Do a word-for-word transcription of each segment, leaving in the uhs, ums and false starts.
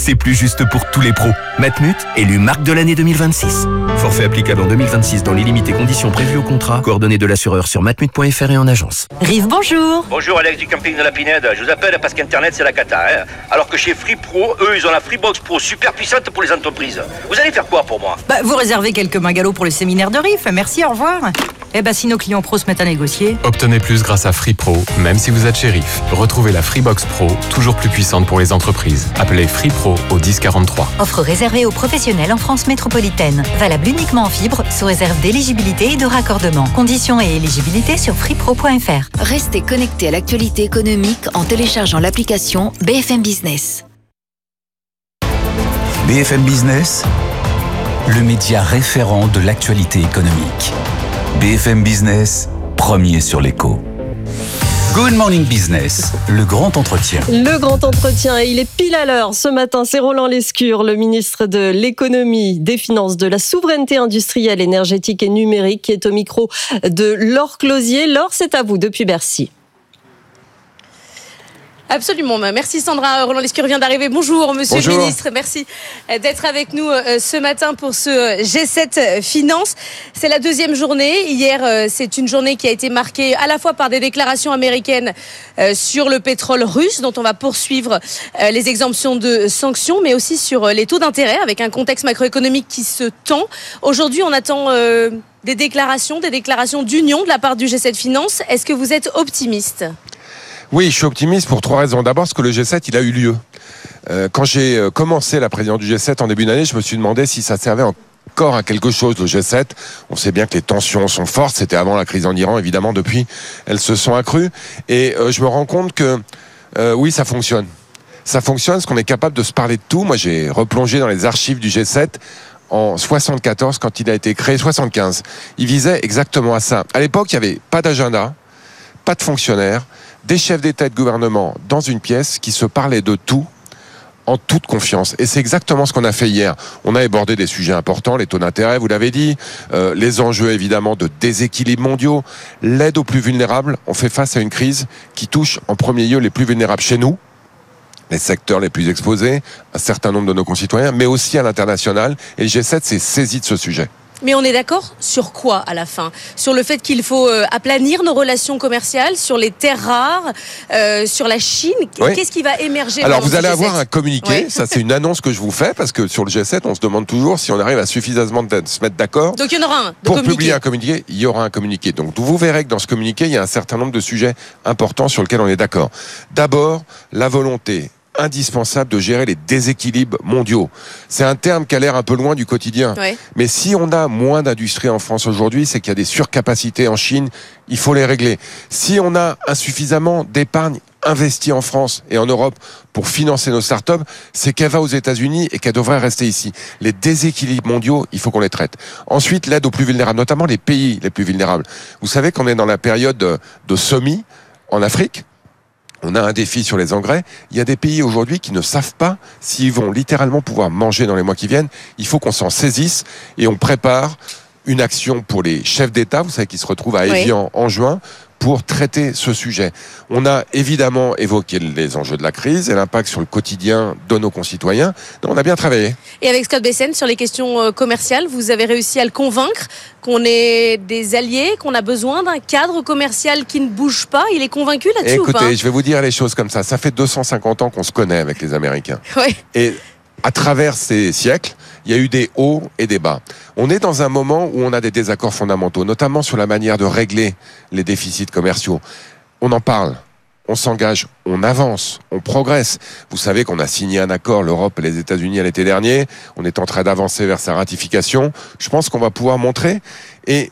c'est plus juste pour tous les pros. Matmut, élu marque de l'année deux mille vingt-six. Forfait applicable en deux mille vingt-six dans les limites et conditions prévues au contrat. Coordonnées de l'assureur sur matmut point f r et en agence. Rive, bonjour. Bonjour, Alex du camping de la Pinède. Je vous appelle parce qu'Internet, c'est la cata. Hein, alors que chez Free Pro, eux, ils ont la Freebox Pro super puissante pour les entreprises. Vous allez faire quoi pour moi? Bah, vous réservez quelques mingalots pour le séminaire de Rive. Merci, au revoir. Eh bah, si nos clients pros se mettent à négocier. Obtenez plus grâce à Free Pro, même si vous êtes chez Rive. Retrouvez la Freebox Pro, toujours plus puissante pour les entreprises. Appelez Free Pro au dix quarante-trois. Offre réservée aux professionnels en France métropolitaine. Valable uniquement en fibre, sous réserve d'éligibilité et de raccordement. Conditions et éligibilité sur freepro point f r. Restez connectés à l'actualité économique en téléchargeant l'application B F M Business. B F M Business, le média référent de l'actualité économique. B F M Business, premier sur l'écho. Good Morning Business, le grand entretien. Le grand entretien, et il est pile à l'heure. Ce matin, c'est Roland Lescure, le ministre de l'économie, des finances, de la souveraineté industrielle, énergétique et numérique, qui est au micro de Laure Closier. Laure, c'est à vous depuis Bercy. Absolument. Merci Sandra. Roland Lescure vient d'arriver. Bonjour Monsieur Bonjour. le ministre. Merci d'être avec nous ce matin pour ce G sept Finance. C'est la deuxième journée. Hier, c'est une journée qui a été marquée à la fois par des déclarations américaines sur le pétrole russe, dont on va poursuivre les exemptions de sanctions, mais aussi sur les taux d'intérêt, avec un contexte macroéconomique qui se tend. Aujourd'hui, on attend des déclarations, des déclarations d'union de la part du G sept Finance. Est-ce que vous êtes optimiste ? Oui, je suis optimiste pour trois raisons. D'abord, parce que le G sept, il a eu lieu. Euh, quand j'ai commencé la présidence du G sept en début d'année, je me suis demandé si ça servait encore à quelque chose, le G sept. On sait bien que les tensions sont fortes. C'était avant la crise en Iran, évidemment. Depuis, elles se sont accrues. Et euh, je me rends compte que, euh, oui, ça fonctionne. Ça fonctionne parce qu'on est capable de se parler de tout. Moi, j'ai replongé dans les archives du G sept en soixante-quatorze, quand il a été créé, soixante-quinze. Il visait exactement à ça. À l'époque, il n'y avait pas d'agenda, pas de fonctionnaires, des chefs d'État et de gouvernement dans une pièce qui se parlaient de tout en toute confiance. Et c'est exactement ce qu'on a fait hier. On a abordé des sujets importants, les taux d'intérêt, vous l'avez dit, euh, les enjeux évidemment de déséquilibre mondiaux, l'aide aux plus vulnérables. On fait face à une crise qui touche en premier lieu les plus vulnérables chez nous, les secteurs les plus exposés, un certain nombre de nos concitoyens, mais aussi à l'international. Et le G sept s'est saisi de ce sujet. Mais on est d'accord sur quoi à la fin ? Sur le fait qu'il faut euh, aplanir nos relations commerciales, sur les terres rares, euh, sur la Chine. Oui. Qu'est-ce qui va émerger ? Alors vous allez avoir un communiqué, oui. Ça c'est une annonce que je vous fais, parce que sur le G sept, on se demande toujours si on arrive à suffisamment de se mettre d'accord. Donc il y en aura un. De pour communiqué. publier un communiqué, il y aura un communiqué. Donc vous verrez que dans ce communiqué, il y a un certain nombre de sujets importants sur lesquels on est d'accord. D'abord, la volonté indispensable de gérer les déséquilibres mondiaux. C'est un terme qui a l'air un peu loin du quotidien. Ouais. Mais si on a moins d'industrie en France aujourd'hui, c'est qu'il y a des surcapacités en Chine, il faut les régler. Si on a insuffisamment d'épargne investie en France et en Europe pour financer nos startups, c'est qu'elle va aux États-Unis et qu'elle devrait rester ici. Les déséquilibres mondiaux, il faut qu'on les traite. Ensuite, l'aide aux plus vulnérables, notamment les pays les plus vulnérables. Vous savez qu'on est dans la période de, de semis en Afrique. On a un défi sur les engrais. Il y a des pays aujourd'hui qui ne savent pas s'ils vont littéralement pouvoir manger dans les mois qui viennent. Il faut qu'on s'en saisisse et on prépare une action pour les chefs d'État, vous savez, qui se retrouvent à Évian oui. en juin, pour traiter ce sujet. On a évidemment évoqué les enjeux de la crise et l'impact sur le quotidien de nos concitoyens. Donc on a bien travaillé. Et avec Scott Bessent, sur les questions commerciales, vous avez réussi à le convaincre qu'on est des alliés, qu'on a besoin d'un cadre commercial qui ne bouge pas. Il est convaincu là-dessus Écoutez, ou pas ? je vais vous dire les choses comme ça. Ça fait deux cent cinquante ans qu'on se connaît avec les Américains. Oui. Et à travers ces siècles, il y a eu des hauts et des bas. On est dans un moment où on a des désaccords fondamentaux, notamment sur la manière de régler les déficits commerciaux. On en parle, on s'engage, on avance, on progresse. Vous savez qu'on a signé un accord, l'Europe et les États-Unis à l'été dernier. On est en train d'avancer vers sa ratification. Je pense qu'on va pouvoir montrer, et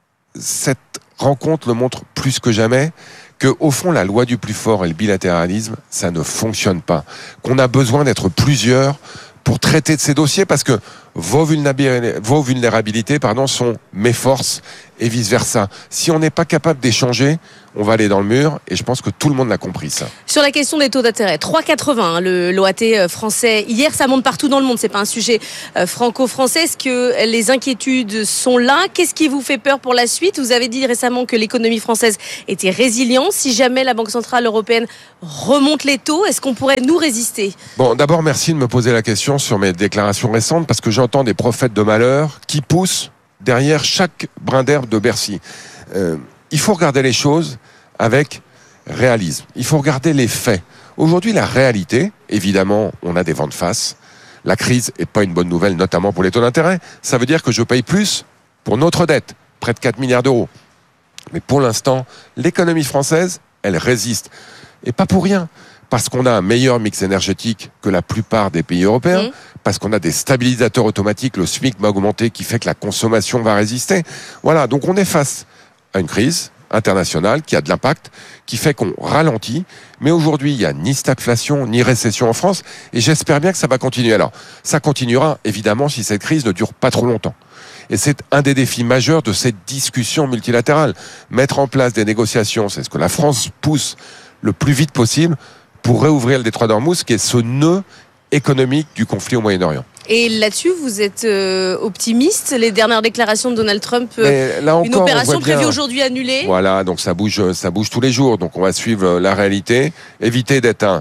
cette rencontre le montre plus que jamais, que au fond la loi du plus fort et le bilatéralisme, ça ne fonctionne pas. Qu'on a besoin d'être plusieurs pour traiter de ces dossiers, parce que vos vulnérabilités, vos vulnérabilités pardon, sont mes forces et vice-versa. Si on n'est pas capable d'échanger, on va aller dans le mur et je pense que tout le monde l'a compris ça. Sur la question des taux d'intérêt, trois virgule quatre-vingts, hein, le l'O A T français. Hier, ça monte partout dans le monde, c'est pas un sujet euh, franco-français. Est-ce que les inquiétudes sont là? Qu'est-ce qui vous fait peur pour la suite? Vous avez dit récemment que l'économie française était résiliente. Si jamais la Banque Centrale Européenne remonte les taux, est-ce qu'on pourrait nous résister? Bon, d'abord, merci de me poser la question sur mes déclarations récentes parce que j'entends des prophètes de malheur qui poussent derrière chaque brin d'herbe de Bercy. Euh, il faut regarder les choses avec réalisme. Il faut regarder les faits. Aujourd'hui, la réalité, évidemment, on a des vents de face. La crise n'est pas une bonne nouvelle, notamment pour les taux d'intérêt. Ça veut dire que je paye plus pour notre dette, près de quatre milliards d'euros. Mais pour l'instant, l'économie française, elle résiste. Et pas pour rien. Parce qu'on a un meilleur mix énergétique que la plupart des pays européens, mmh. parce qu'on a des stabilisateurs automatiques, le S M I C va augmenter, qui fait que la consommation va résister. Voilà, donc on est face à une crise internationale qui a de l'impact, qui fait qu'on ralentit. Mais aujourd'hui, il n'y a ni stagflation, ni récession en France, et j'espère bien que ça va continuer. Alors, ça continuera, évidemment, si cette crise ne dure pas trop longtemps. Et c'est un des défis majeurs de cette discussion multilatérale. Mettre en place des négociations, c'est ce que la France pousse le plus vite possible, pour réouvrir le détroit d'Ormuz, qui est ce nœud économique du conflit au Moyen-Orient. Et là-dessus, vous êtes euh, optimiste? Les dernières déclarations de Donald Trump, euh, là encore, une opération bien, prévue aujourd'hui annulée. Voilà, donc ça bouge, ça bouge tous les jours. Donc on va suivre la réalité, éviter d'être un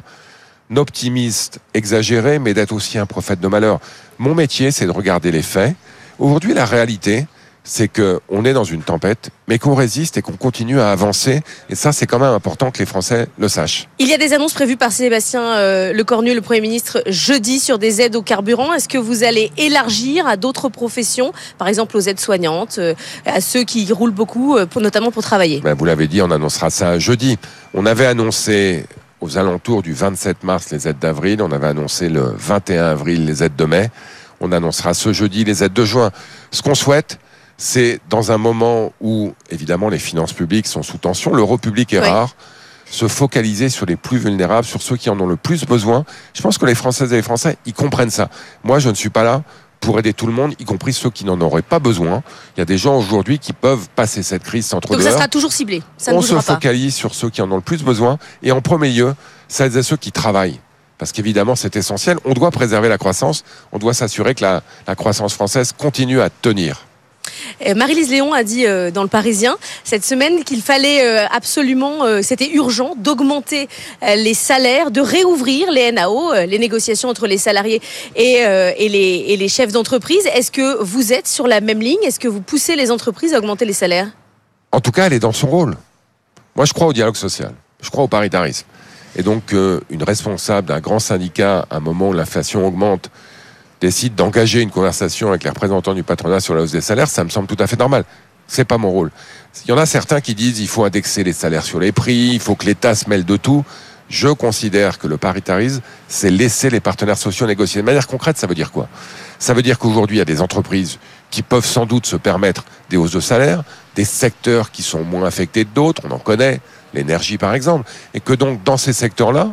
optimiste exagéré, mais d'être aussi un prophète de malheur. Mon métier, c'est de regarder les faits. Aujourd'hui, la réalité, c'est qu'on est dans une tempête, mais qu'on résiste et qu'on continue à avancer. Et ça, c'est quand même important que les Français le sachent. Il y a des annonces prévues par Sébastien euh, Lecornu, le Premier ministre, jeudi sur des aides au carburant. Est-ce que vous allez élargir à d'autres professions, par exemple aux aides-soignantes, euh, à ceux qui roulent beaucoup, euh, pour, notamment pour travailler? Ben, vous l'avez dit, on annoncera ça jeudi. On avait annoncé aux alentours du vingt-sept mars les aides d'avril, on avait annoncé le vingt et un avril les aides de mai. On annoncera ce jeudi les aides de juin. Ce qu'on souhaite, c'est dans un moment où, évidemment, les finances publiques sont sous tension, l'euro public est oui. rare, se focaliser sur les plus vulnérables, sur ceux qui en ont le plus besoin. Je pense que les Françaises et les Français, ils comprennent ça. Moi, je ne suis pas là pour aider tout le monde, y compris ceux qui n'en auraient pas besoin. Il y a des gens aujourd'hui qui peuvent passer cette crise sans trop de Donc ça sera toujours ciblé, ça ne On bougera se focalise pas. sur ceux qui en ont le plus besoin, et en premier lieu, celles et ceux qui travaillent. Parce qu'évidemment, c'est essentiel. On doit préserver la croissance, on doit s'assurer que la, la croissance française continue à tenir. Marie-Lise Léon a dit euh, dans Le Parisien cette semaine qu'il fallait euh, absolument, euh, c'était urgent d'augmenter euh, les salaires, de réouvrir les N A O, euh, les négociations entre les salariés et, euh, et, les, et les chefs d'entreprise. Est-ce que vous êtes sur la même ligne? Est-ce que vous poussez les entreprises à augmenter les salaires? En tout cas, elle est dans son rôle. Moi, je crois au dialogue social. Je crois au paritarisme. Et donc, euh, une responsable d'un grand syndicat, à un moment où l'inflation augmente, décide d'engager une conversation avec les représentants du patronat sur la hausse des salaires, ça me semble tout à fait normal. C'est pas mon rôle. Il y en a certains qui disent il faut indexer les salaires sur les prix, il faut que l'État se mêle de tout. Je considère que le paritarisme, c'est laisser les partenaires sociaux négocier. De manière concrète, ça veut dire quoi? Ça veut dire qu'aujourd'hui, il y a des entreprises qui peuvent sans doute se permettre des hausses de salaire, des secteurs qui sont moins affectés que d'autres, on en connaît, l'énergie par exemple, et que donc dans ces secteurs-là,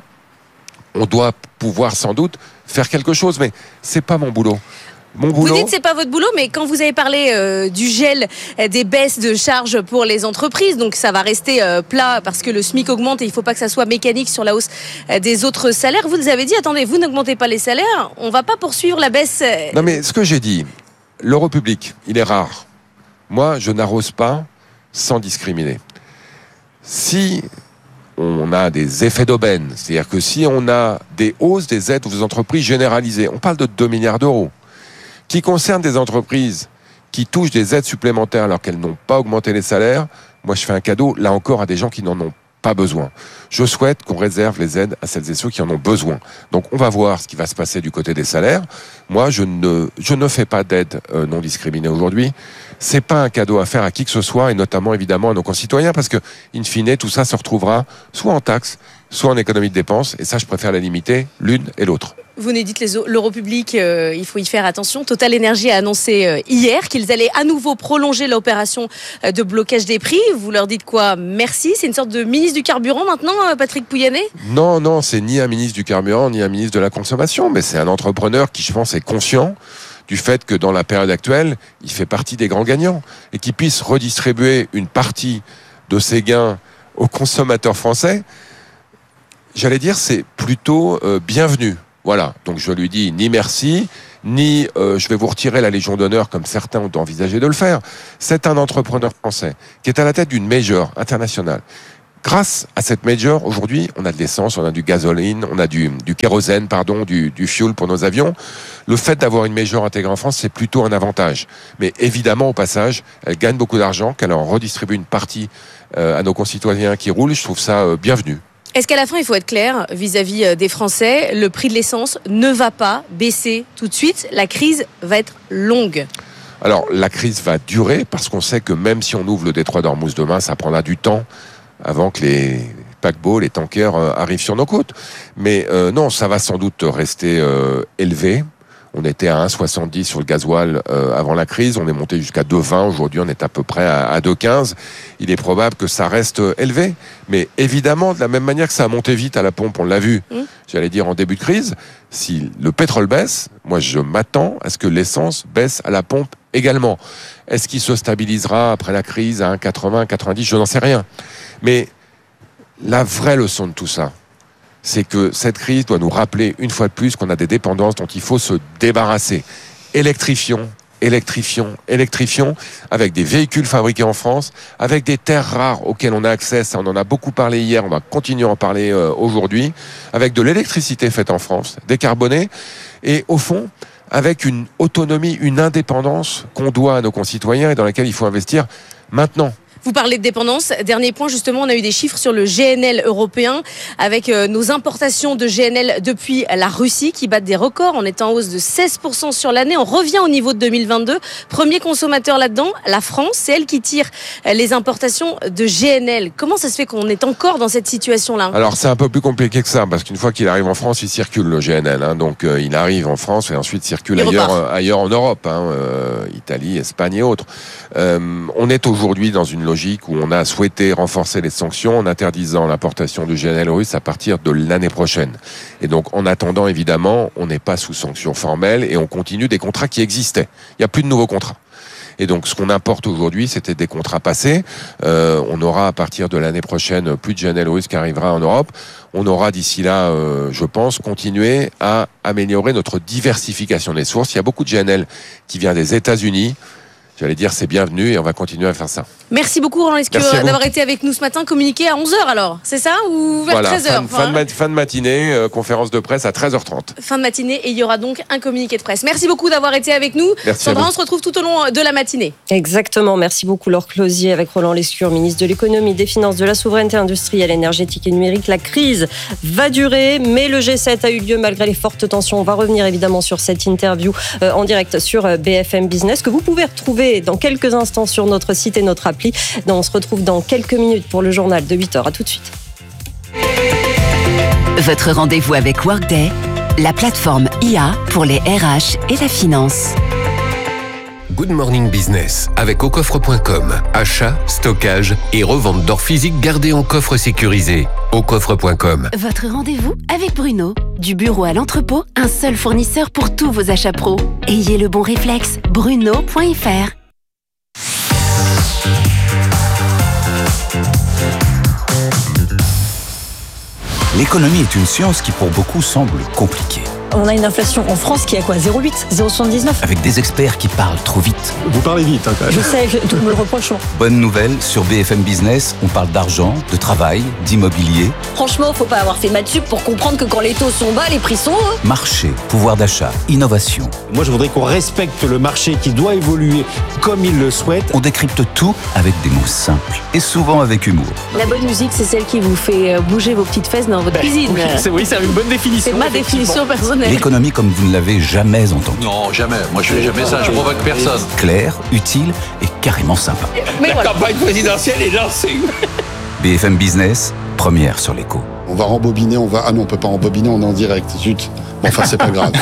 on doit pouvoir sans doute faire quelque chose, mais c'est pas mon boulot. Mon boulot... Vous dites que c'est pas votre boulot, mais quand vous avez parlé euh, du gel euh, des baisses de charges pour les entreprises, donc ça va rester euh, plat parce que le S M I C augmente et il faut pas que ça soit mécanique sur la hausse euh, des autres salaires. Vous nous avez dit, attendez, vous n'augmentez pas les salaires, on va pas poursuivre la baisse. Euh... Non mais ce que j'ai dit, l'euro public, il est rare. Moi, je n'arrose pas sans discriminer. Si on a des effets d'aubaine, c'est-à-dire que si on a des hausses des aides aux entreprises généralisées, on parle de deux milliards d'euros, qui concernent des entreprises qui touchent des aides supplémentaires alors qu'elles n'ont pas augmenté les salaires, moi je fais un cadeau, là encore, à des gens qui n'en ont pas besoin. Je souhaite qu'on réserve les aides à celles et ceux qui en ont besoin. Donc on va voir ce qui va se passer du côté des salaires. Moi, je ne, je ne fais pas d'aide euh, non discriminée aujourd'hui. C'est pas un cadeau à faire à qui que ce soit, et notamment évidemment à nos concitoyens, parce que, in fine, tout ça se retrouvera soit en taxes, soit en économie de dépenses, et ça, je préfère la limiter, l'une et l'autre. Vous nous dites les l'euro public, euh, il faut y faire attention. Total Energy a annoncé euh, hier qu'ils allaient à nouveau prolonger l'opération euh, de blocage des prix. Vous leur dites quoi? Merci. C'est une sorte de ministre du carburant maintenant, euh, Patrick Pouyanné? Non, non, c'est ni un ministre du carburant, ni un ministre de la consommation, mais c'est un entrepreneur qui, je pense, est conscient du fait que dans la période actuelle, il fait partie des grands gagnants et qu'il puisse redistribuer une partie de ses gains aux consommateurs français, j'allais dire, c'est plutôt euh, bienvenu. Voilà, donc je lui dis ni merci, ni euh, je vais vous retirer la Légion d'honneur comme certains ont envisagé de le faire. C'est un entrepreneur français qui est à la tête d'une major internationale. Grâce à cette major, aujourd'hui, on a de l'essence, on a du gasoline, on a du, du kérosène, pardon, du, du fuel pour nos avions. Le fait d'avoir une major intégrée en France, c'est plutôt un avantage. Mais évidemment, au passage, elle gagne beaucoup d'argent, qu'elle en redistribue une partie euh, à nos concitoyens qui roulent. Je trouve ça euh, bienvenu. Est-ce qu'à la fin, il faut être clair vis-à-vis des Français, le prix de l'essence ne va pas baisser tout de suite, la crise va être longue? Alors, la crise va durer parce qu'on sait que même si on ouvre le détroit d'Ormuz demain, ça prendra du temps avant que les paquebots, les tankers euh, arrivent sur nos côtes. Mais euh, non, ça va sans doute rester euh, élevé. On était à un virgule soixante-dix sur le gasoil euh, avant la crise, on est monté jusqu'à deux virgule vingt, aujourd'hui on est à peu près à, à deux virgule quinze. Il est probable que ça reste élevé, mais évidemment, de la même manière que ça a monté vite à la pompe, on l'a vu, mmh. j'allais dire en début de crise, si le pétrole baisse, moi je m'attends à ce que l'essence baisse à la pompe également. Est-ce qu'il se stabilisera après la crise à un virgule quatre-vingts, un virgule quatre-vingt-dix, je n'en sais rien. Mais la vraie leçon de tout ça, c'est que cette crise doit nous rappeler une fois de plus qu'on a des dépendances dont il faut se débarrasser. Électrifions, électrifions, électrifions, avec des véhicules fabriqués en France, avec des terres rares auxquelles on a accès, ça on en a beaucoup parlé hier, on va continuer à en parler euh, aujourd'hui, avec de l'électricité faite en France, décarbonée, et au fond, avec une autonomie, une indépendance qu'on doit à nos concitoyens et dans laquelle il faut investir maintenant. Vous parlez de dépendance. Dernier point, justement, on a eu des chiffres sur le G N L européen avec euh, nos importations de G N L depuis la Russie qui battent des records. On est en hausse de seize pour cent sur l'année. On revient au niveau de deux mille vingt-deux. Premier consommateur là-dedans, la France. C'est elle qui tire les importations de G N L. Comment ça se fait qu'on est encore dans cette situation-là? Alors, c'est un peu plus compliqué que ça parce qu'une fois qu'il arrive en France, il circule le G N L. Hein, donc, euh, il arrive en France et ensuite circule ailleurs, euh, ailleurs en Europe. Hein, euh, Italie, Espagne et autres. Euh, on est aujourd'hui dans une logique où on a souhaité renforcer les sanctions en interdisant l'importation de G N L russe à partir de l'année prochaine. Et donc, en attendant, évidemment, on n'est pas sous sanctions formelles et on continue des contrats qui existaient. Il n'y a plus de nouveaux contrats. Et donc, ce qu'on importe aujourd'hui, c'était des contrats passés. Euh, on aura, à partir de l'année prochaine, plus de G N L russe qui arrivera en Europe. On aura, d'ici là, euh, je pense, continué à améliorer notre diversification des sources. Il y a beaucoup de G N L qui vient des États-Unis. J'allais dire c'est bienvenu et on va continuer à faire ça. Merci beaucoup Roland Lescure d'avoir été avec nous ce matin. Communiqué à onze heures alors, c'est ça? Ou vers voilà, treize heures? Fin, fin, de, ma- fin de matinée, euh, conférence de presse à treize heures trente. Fin de matinée et il y aura donc un communiqué de presse. Merci beaucoup d'avoir été avec nous. Merci Sandra, on se retrouve tout au long de la matinée. Exactement, merci beaucoup Laure Closier avec Roland Lescure, ministre de l'économie, des finances, de la souveraineté industrielle, énergétique et numérique. La crise va durer, mais le G sept a eu lieu malgré les fortes tensions. On va revenir évidemment sur cette interview euh, en direct sur euh, B F M Business que vous pouvez retrouver dans quelques instants sur notre site et notre appli. Donc, on se retrouve dans quelques minutes pour le journal de huit heures. À tout de suite. Votre rendez-vous avec Workday, la plateforme I A pour les R H et la finance. Good Morning Business avec au coffre point com. Achat, stockage et revente d'or physique gardé en coffre sécurisé. au coffre point com. Votre rendez-vous avec Bruno. Du bureau à l'entrepôt, un seul fournisseur pour tous vos achats pro. Ayez le bon réflexe, bruno point f r. L'économie est une science qui pour beaucoup semble compliquée. On a une inflation en France qui est à quoi? zéro virgule huit, zéro virgule soixante-dix-neuf. Avec des experts qui parlent trop vite. Vous parlez vite, hein, quand même. Je sais, je, tout me le reproche. Bonne nouvelle, sur B F M Business, on parle d'argent, de travail, d'immobilier. Franchement, faut pas avoir fait maths sup pour comprendre que quand les taux sont bas, les prix sont hauts. Marché, pouvoir d'achat, innovation. Moi, je voudrais qu'on respecte le marché qui doit évoluer comme il le souhaite. On décrypte tout avec des mots simples et souvent avec humour. La bonne musique, c'est celle qui vous fait bouger vos petites fesses dans votre ben, cuisine. Oui, c'est, oui, c'est une bonne définition. C'est ma définition personnelle. L'économie comme vous ne l'avez jamais entendue. Non, jamais. Moi, je fais jamais ça. Je provoque personne. Clair, utile et carrément sympa. Mais La voilà. campagne présidentielle est lancée. B F M Business, première sur l'écho. On va rembobiner, on va... Ah non, on peut pas rembobiner, on est en direct. Zut. Bon, enfin, c'est pas grave.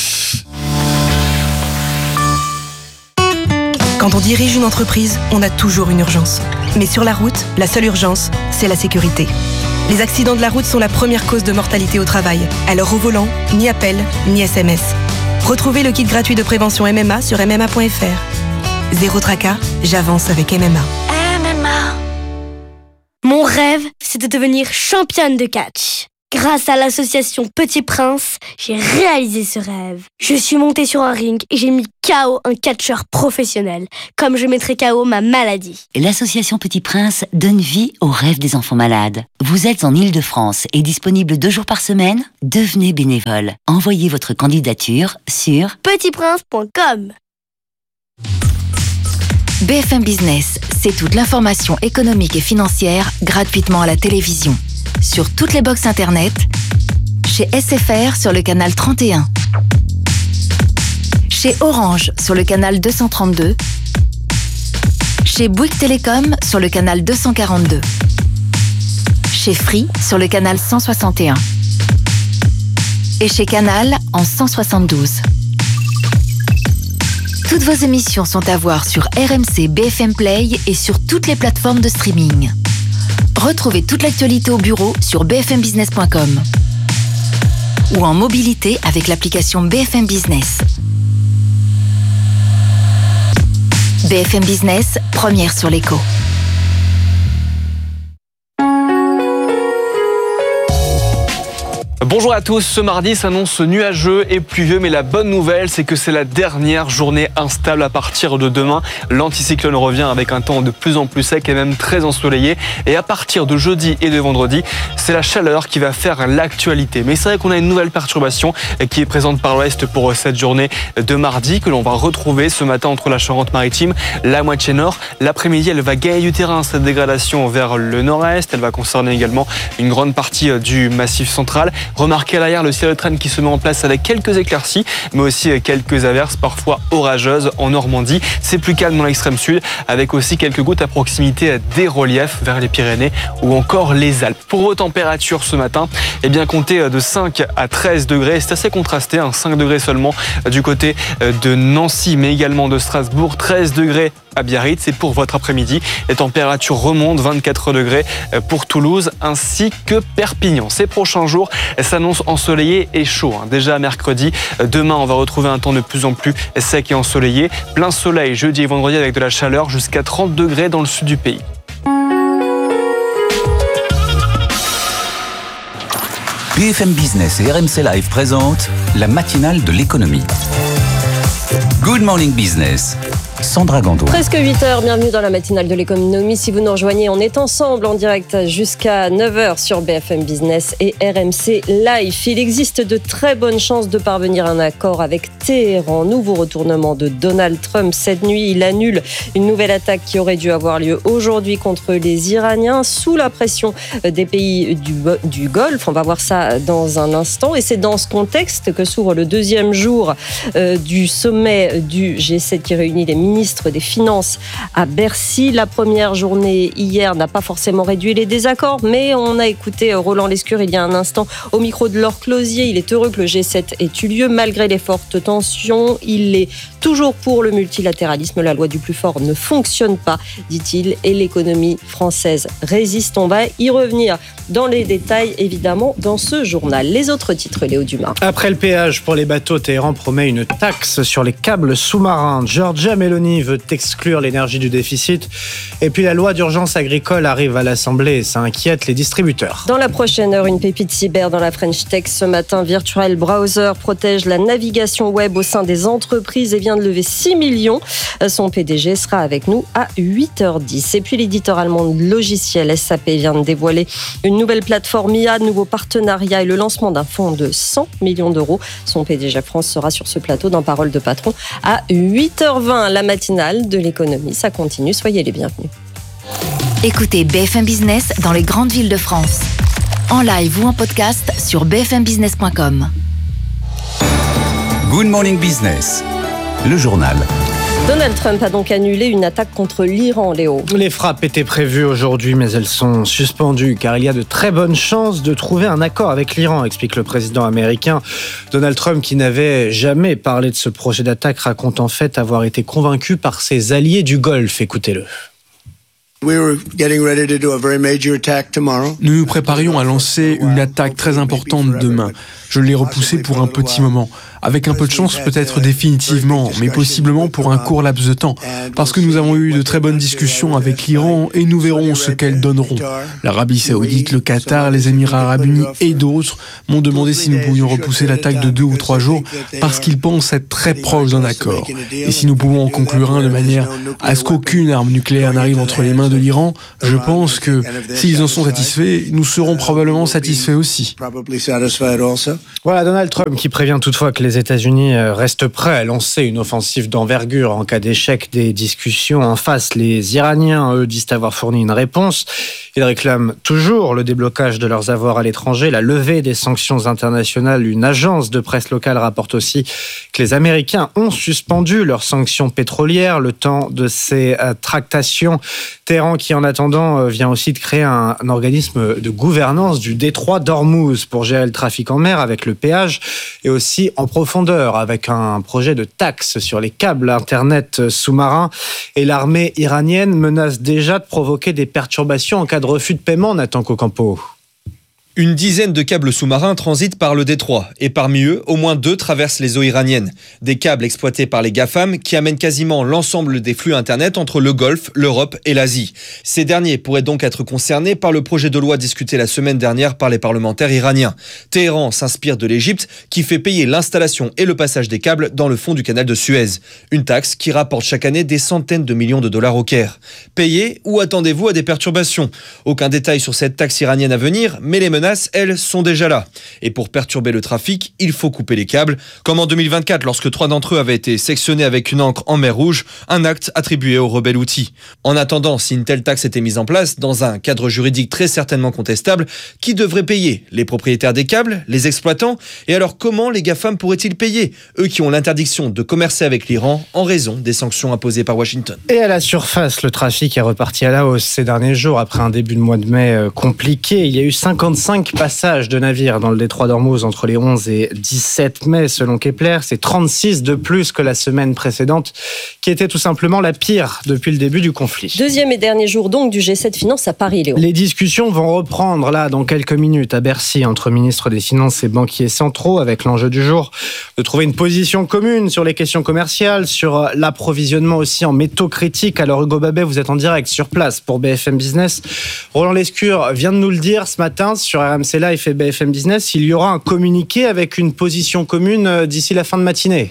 Quand on dirige une entreprise, on a toujours une urgence. Mais sur la route, la seule urgence, c'est la sécurité. Les accidents de la route sont la première cause de mortalité au travail. Alors au volant, ni appel, ni S M S. Retrouvez le kit gratuit de prévention M M A sur m m a point f r. Zéro tracas, j'avance avec M M A. M M A. Mon rêve, c'est de devenir championne de catch. Grâce à l'association Petit Prince, j'ai réalisé ce rêve. Je suis montée sur un ring et j'ai mis K O un catcheur professionnel, comme je mettrai K O ma maladie. L'association Petit Prince donne vie aux rêves des enfants malades. Vous êtes en Île-de-France et disponible deux jours par semaine ? Devenez bénévole. Envoyez votre candidature sur petit prince point com. B F M Business, c'est toute l'information économique et financière gratuitement à la télévision. Sur toutes les box internet, chez S F R sur le canal trente et un, chez Orange sur le canal deux cent trente-deux, chez Bouygues Télécom sur le canal deux cent quarante-deux, chez Free sur le canal cent soixante et un et chez Canal en cent soixante-douze. Toutes vos émissions sont à voir sur R M C B F M Play et sur toutes les plateformes de streaming. Retrouvez toute l'actualité au bureau sur b f m business point com ou en mobilité avec l'application B F M Business. B F M Business, première sur l'écho. Bonjour à tous, ce mardi s'annonce nuageux et pluvieux, mais la bonne nouvelle, c'est que c'est la dernière journée instable à partir de demain. L'anticyclone revient avec un temps de plus en plus sec et même très ensoleillé. Et à partir de jeudi et de vendredi, c'est la chaleur qui va faire l'actualité. Mais c'est vrai qu'on a une nouvelle perturbation qui est présente par l'ouest pour cette journée de mardi, que l'on va retrouver ce matin entre la Charente-Maritime, la moitié nord. L'après-midi, elle va gagner du terrain, cette dégradation vers le nord-est. Elle va concerner également une grande partie du massif central. Remarquez à l'arrière le ciel de traîne qui se met en place avec quelques éclaircies, mais aussi quelques averses, parfois orageuses en Normandie. C'est plus calme dans l'extrême sud, avec aussi quelques gouttes à proximité des reliefs vers les Pyrénées ou encore les Alpes. Pour vos températures ce matin, eh bien comptez de cinq à treize degrés. C'est assez contrasté, hein, cinq degrés seulement du côté de Nancy, mais également de Strasbourg, treize degrés à Biarritz. Et pour votre après-midi, les températures remontent, vingt-quatre degrés pour Toulouse ainsi que Perpignan. Ces prochains jours s'annoncent ensoleillés et chauds. Déjà mercredi, demain on va retrouver un temps de plus en plus sec et ensoleillé. Plein soleil jeudi et vendredi avec de la chaleur jusqu'à trente degrés dans le sud du pays. B F M Business et R M C Live présentent la matinale de l'économie. Good Morning Business. Sandra Gandoin. Presque huit heures, bienvenue dans la matinale de l'économie. Si vous nous rejoignez, on est ensemble en direct jusqu'à neuf heures sur B F M Business et R M C Live. Il existe de très bonnes chances de parvenir à un accord avec Téhéran. Nouveau retournement de Donald Trump cette nuit. Il annule une nouvelle attaque qui aurait dû avoir lieu aujourd'hui contre les Iraniens sous la pression des pays du, du Golfe. On va voir ça dans un instant. Et c'est dans ce contexte que s'ouvre le deuxième jour euh, du sommet du G sept qui réunit les ministres des Finances à Bercy. La première journée hier n'a pas forcément réduit les désaccords, mais on a écouté Roland Lescure il y a un instant au micro de Laure Closier. Il est heureux que le G sept ait eu lieu malgré les fortes tensions. Il est toujours pour le multilatéralisme. La loi du plus fort ne fonctionne pas, dit-il, et l'économie française résiste. On va y revenir dans les détails, évidemment, dans ce journal. Les autres titres, Léo Dumas. Après le péage pour les bateaux, Téhéran promet une taxe sur les câbles sous-marins. Giorgia Meloni veut exclure l'énergie du déficit. Et puis la loi d'urgence agricole arrive à l'Assemblée et ça inquiète les distributeurs. Dans la prochaine heure, une pépite cyber dans la French Tech. Ce matin, Virtual Browser protège la navigation web au sein des entreprises et vient de lever six millions. Son P D G sera avec nous à huit heures dix. Et puis l'éditeur allemand de logiciels S A P vient de dévoiler une nouvelle plateforme I A, de nouveaux partenariats et le lancement d'un fonds de cent millions d'euros. Son P D G France sera sur ce plateau dans Parole de Patron à huit heures vingt. La matinale de l'économie, ça continue, soyez les bienvenus. Écoutez B F M Business dans les grandes villes de France. En live ou en podcast sur b f m business point com. Good Morning Business, le journal. Donald Trump a donc annulé une attaque contre l'Iran, Léo. Les frappes étaient prévues aujourd'hui, mais elles sont suspendues, car il y a de très bonnes chances de trouver un accord avec l'Iran, explique le président américain. Donald Trump, qui n'avait jamais parlé de ce projet d'attaque, raconte en fait avoir été convaincu par ses alliés du Golfe. Écoutez-le. Nous nous préparions à lancer une attaque très importante demain. Je l'ai repoussé pour un petit moment. Avec un peu de chance, peut-être définitivement, mais possiblement pour un court laps de temps. Parce que nous avons eu de très bonnes discussions avec l'Iran et nous verrons ce qu'elles donneront. L'Arabie Saoudite, le Qatar, les Émirats Arabes Unis et d'autres m'ont demandé si nous pouvions repousser l'attaque de deux ou trois jours parce qu'ils pensent être très proches d'un accord. Et si nous pouvons en conclure un de manière à ce qu'aucune arme nucléaire n'arrive entre les mains de l'Iran, je pense que s'ils en sont satisfaits, nous serons probablement satisfaits aussi. Voilà Donald Trump qui prévient toutefois que les États-Unis restent prêts à lancer une offensive d'envergure en cas d'échec des discussions. En face, les Iraniens, eux, disent avoir fourni une réponse. Ils réclament toujours le déblocage de leurs avoirs à l'étranger, la levée des sanctions internationales. Une agence de presse locale rapporte aussi que les Américains ont suspendu leurs sanctions pétrolières le temps de ces euh, tractations. Téhéran qui, en attendant, euh, vient aussi de créer un, un organisme de gouvernance du détroit d'Ormuz pour gérer le trafic en mer avec le péage et aussi en profondeur avec un projet de taxe sur les câbles Internet sous-marins. Et l'armée iranienne menace déjà de provoquer des perturbations en cas de refus de paiement, Nathan Cocampo. Une dizaine de câbles sous-marins transitent par le détroit et parmi eux, au moins deux traversent les eaux iraniennes. Des câbles exploités par les GAFAM qui amènent quasiment l'ensemble des flux Internet entre le Golfe, l'Europe et l'Asie. Ces derniers pourraient donc être concernés par le projet de loi discuté la semaine dernière par les parlementaires iraniens. Téhéran s'inspire de l'Égypte qui fait payer l'installation et le passage des câbles dans le fond du canal de Suez. Une taxe qui rapporte chaque année des centaines de millions de dollars au Caire. Payez ou attendez-vous à des perturbations ? Aucun détail sur cette taxe iranienne à venir, mais les menaces elles, sont déjà là. Et pour perturber le trafic, il faut couper les câbles. Comme en deux mille vingt-quatre, lorsque trois d'entre eux avaient été sectionnés avec une encre en mer Rouge, un acte attribué au rebelle Houthi. En attendant, si une telle taxe était mise en place, dans un cadre juridique très certainement contestable, qui devrait payer ? Les propriétaires des câbles ? Les exploitants ? Et alors comment les GAFAM pourraient-ils payer ? Eux qui ont l'interdiction de commercer avec l'Iran en raison des sanctions imposées par Washington. Et à la surface, le trafic est reparti à la hausse ces derniers jours après un début de mois de mai compliqué. Il y a eu cinquante-cinq passages de navires dans le détroit d'Ormuz entre les onze et dix-sept mai selon Kepler. C'est trente-six de plus que la semaine précédente qui était tout simplement la pire depuis le début du conflit. Deuxième et dernier jour donc du G sept Finances à Paris, Léo. Les discussions vont reprendre là dans quelques minutes à Bercy entre ministres des Finances et banquiers centraux avec l'enjeu du jour de trouver une position commune sur les questions commerciales, sur l'approvisionnement aussi en métaux critiques. Alors Hugo Babet, vous êtes en direct sur place pour B F M Business. Roland Lescure vient de nous le dire ce matin sur R M C Live et B F M Business, il y aura un communiqué avec une position commune d'ici la fin de matinée.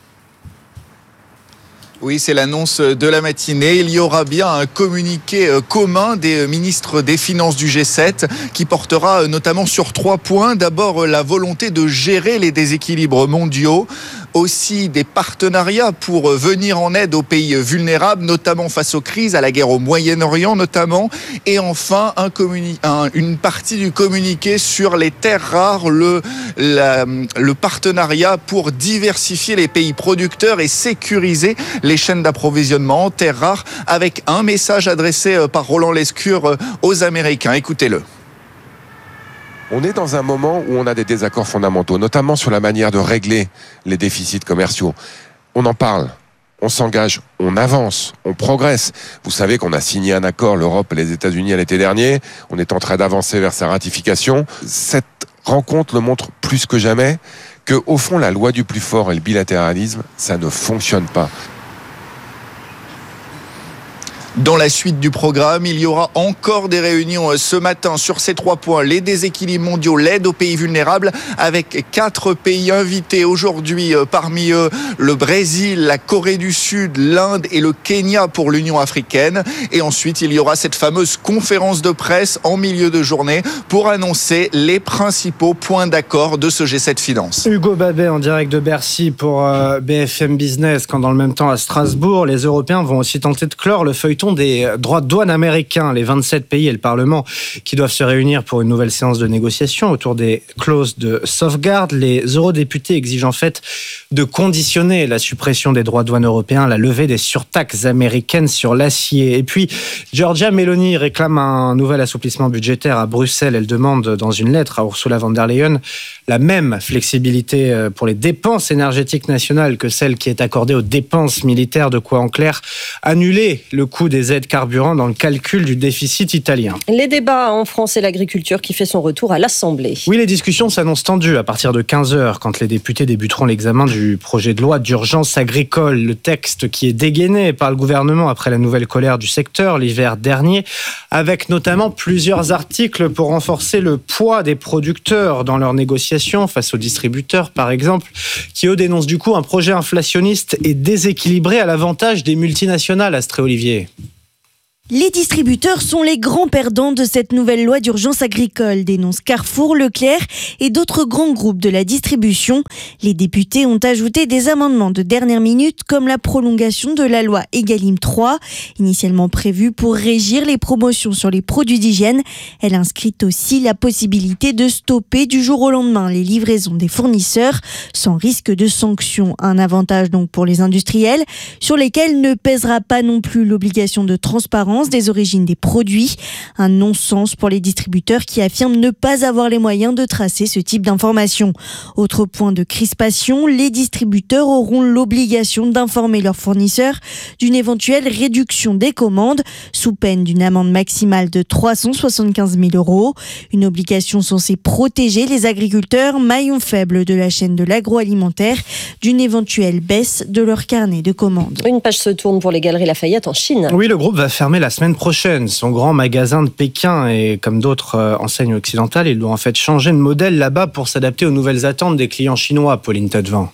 Oui, c'est l'annonce de la matinée. Il y aura bien un communiqué commun des ministres des Finances du G sept qui portera notamment sur trois points. D'abord, la volonté de gérer les déséquilibres mondiaux. Aussi des partenariats pour venir en aide aux pays vulnérables, notamment face aux crises, à la guerre au Moyen-Orient notamment. Et enfin, un communi- un, une partie du communiqué sur les terres rares, le, la, le partenariat pour diversifier les pays producteurs et sécuriser les chaînes d'approvisionnement en terres rares, avec un message adressé par Roland Lescure aux Américains. Écoutez-le. On est dans un moment où on a des désaccords fondamentaux, notamment sur la manière de régler les déficits commerciaux. On en parle, on s'engage, on avance, on progresse. Vous savez qu'on a signé un accord, l'Europe et les États-Unis à l'été dernier. On est en train d'avancer vers sa ratification. Cette rencontre le montre plus que jamais que, au fond, la loi du plus fort et le bilatéralisme, ça ne fonctionne pas. Dans la suite du programme, il y aura encore des réunions ce matin sur ces trois points. Les déséquilibres mondiaux, l'aide aux pays vulnérables, avec quatre pays invités aujourd'hui. Parmi eux, le Brésil, la Corée du Sud, l'Inde et le Kenya pour l'Union africaine. Et ensuite, il y aura cette fameuse conférence de presse en milieu de journée pour annoncer les principaux points d'accord de ce G sept Finances. Hugo Babet en direct de Bercy pour euh, B F M Business, quand dans le même temps à Strasbourg, les Européens vont aussi tenter de clore le feuilleton des droits de douane américains, les vingt-sept pays et le Parlement qui doivent se réunir pour une nouvelle séance de négociation autour des clauses de sauvegarde. Les eurodéputés exigent en fait de conditionner la suppression des droits de douane européens à la levée des surtaxes américaines sur l'acier. Et puis, Giorgia Meloni réclame un nouvel assouplissement budgétaire à Bruxelles. Elle demande dans une lettre à Ursula von der Leyen la même flexibilité pour les dépenses énergétiques nationales que celle qui est accordée aux dépenses militaires, de quoi en clair annuler le coût coût des aides carburant dans le calcul du déficit italien. Les débats en France et l'agriculture qui fait son retour à l'Assemblée. Oui, les discussions s'annoncent tendues à partir de quinze heures, quand les députés débuteront l'examen du projet de loi d'urgence agricole. Le texte qui est dégainé par le gouvernement après la nouvelle colère du secteur l'hiver dernier, avec notamment plusieurs articles pour renforcer le poids des producteurs dans leurs négociations face aux distributeurs, par exemple, qui eux dénoncent du coup un projet inflationniste et déséquilibré à l'avantage des multinationales. Astrée Olivier. Les distributeurs sont les grands perdants de cette nouvelle loi d'urgence agricole, dénoncent Carrefour, Leclerc et d'autres grands groupes de la distribution. Les députés ont ajouté des amendements de dernière minute, comme la prolongation de la loi Egalim trois, initialement prévue pour régir les promotions sur les produits d'hygiène. Elle inscrit aussi la possibilité de stopper du jour au lendemain les livraisons des fournisseurs, sans risque de sanction. Un avantage donc pour les industriels, sur lesquels ne pèsera pas non plus l'obligation de transparence des origines des produits. Un non-sens pour les distributeurs qui affirment ne pas avoir les moyens de tracer ce type d'informations. Autre point de crispation, les distributeurs auront l'obligation d'informer leurs fournisseurs d'une éventuelle réduction des commandes, sous peine d'une amende maximale de trois cent soixante-quinze mille euros. Une obligation censée protéger les agriculteurs, maillons faibles de la chaîne de l'agroalimentaire, d'une éventuelle baisse de leur carnet de commandes. Une page se tourne pour les Galeries Lafayette en Chine. Oui, le groupe va fermer la semaine prochaine son grand magasin de Pékin, et comme d'autres euh, enseignes occidentales, il doit en fait changer de modèle là-bas pour s'adapter aux nouvelles attentes des clients chinois. Pauline Tadevin.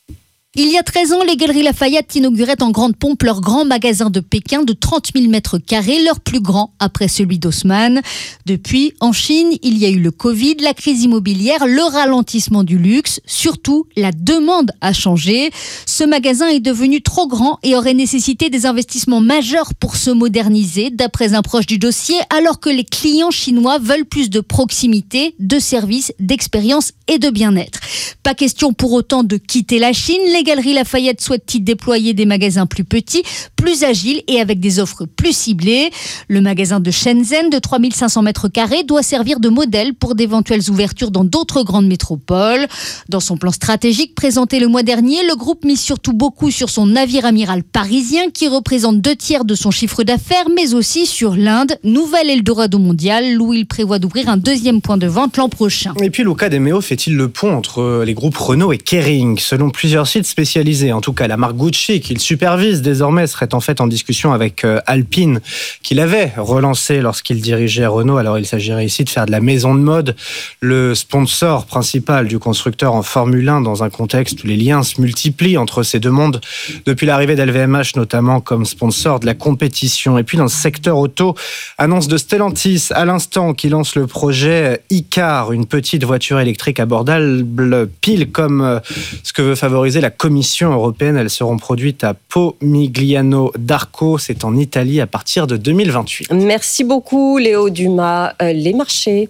Il y a treize ans, les Galeries Lafayette inauguraient en grande pompe leur grand magasin de Pékin de trente mille mètres carrés, leur plus grand après celui d'Haussmann. Depuis, en Chine, il y a eu le Covid, la crise immobilière, le ralentissement du luxe. Surtout, la demande a changé. Ce magasin est devenu trop grand et aurait nécessité des investissements majeurs pour se moderniser, d'après un proche du dossier, alors que les clients chinois veulent plus de proximité, de services, d'expérience et de bien-être. Pas question pour autant de quitter la Chine. Les Galeries Lafayette souhaitent y déployer des magasins plus petits, plus agiles et avec des offres plus ciblées. Le magasin de Shenzhen de trois mille cinq cents mètres carrés doit servir de modèle pour d'éventuelles ouvertures dans d'autres grandes métropoles. Dans son plan stratégique présenté le mois dernier, le groupe mise surtout beaucoup sur son navire amiral parisien qui représente deux tiers de son chiffre d'affaires, mais aussi sur l'Inde, nouvel Eldorado mondial, où il prévoit d'ouvrir un deuxième point de vente l'an prochain. Et puis Luca De Meo fait-il le pont entre les groupes Renault et Kering? Selon plusieurs sites spécialisés, en tout cas la marque Gucci qu'il supervise désormais serait en fait en discussion avec Alpine, qu'il avait relancé lorsqu'il dirigeait Renault. Alors il s'agirait ici de faire de la maison de mode le sponsor principal du constructeur en Formule un, dans un contexte où les liens se multiplient entre ces deux mondes depuis l'arrivée d'L V M H notamment comme sponsor de la compétition. Et puis dans le secteur auto, annonce de Stellantis à l'instant qui lance le projet e-car, une petite voiture électrique abordable pile comme ce que veut favoriser la Commission européenne. Elles seront produites à Pomigliano d'Arco, c'est en Italie, à partir de deux mille vingt-huit. Merci beaucoup Léo Dumas. Euh, les marchés.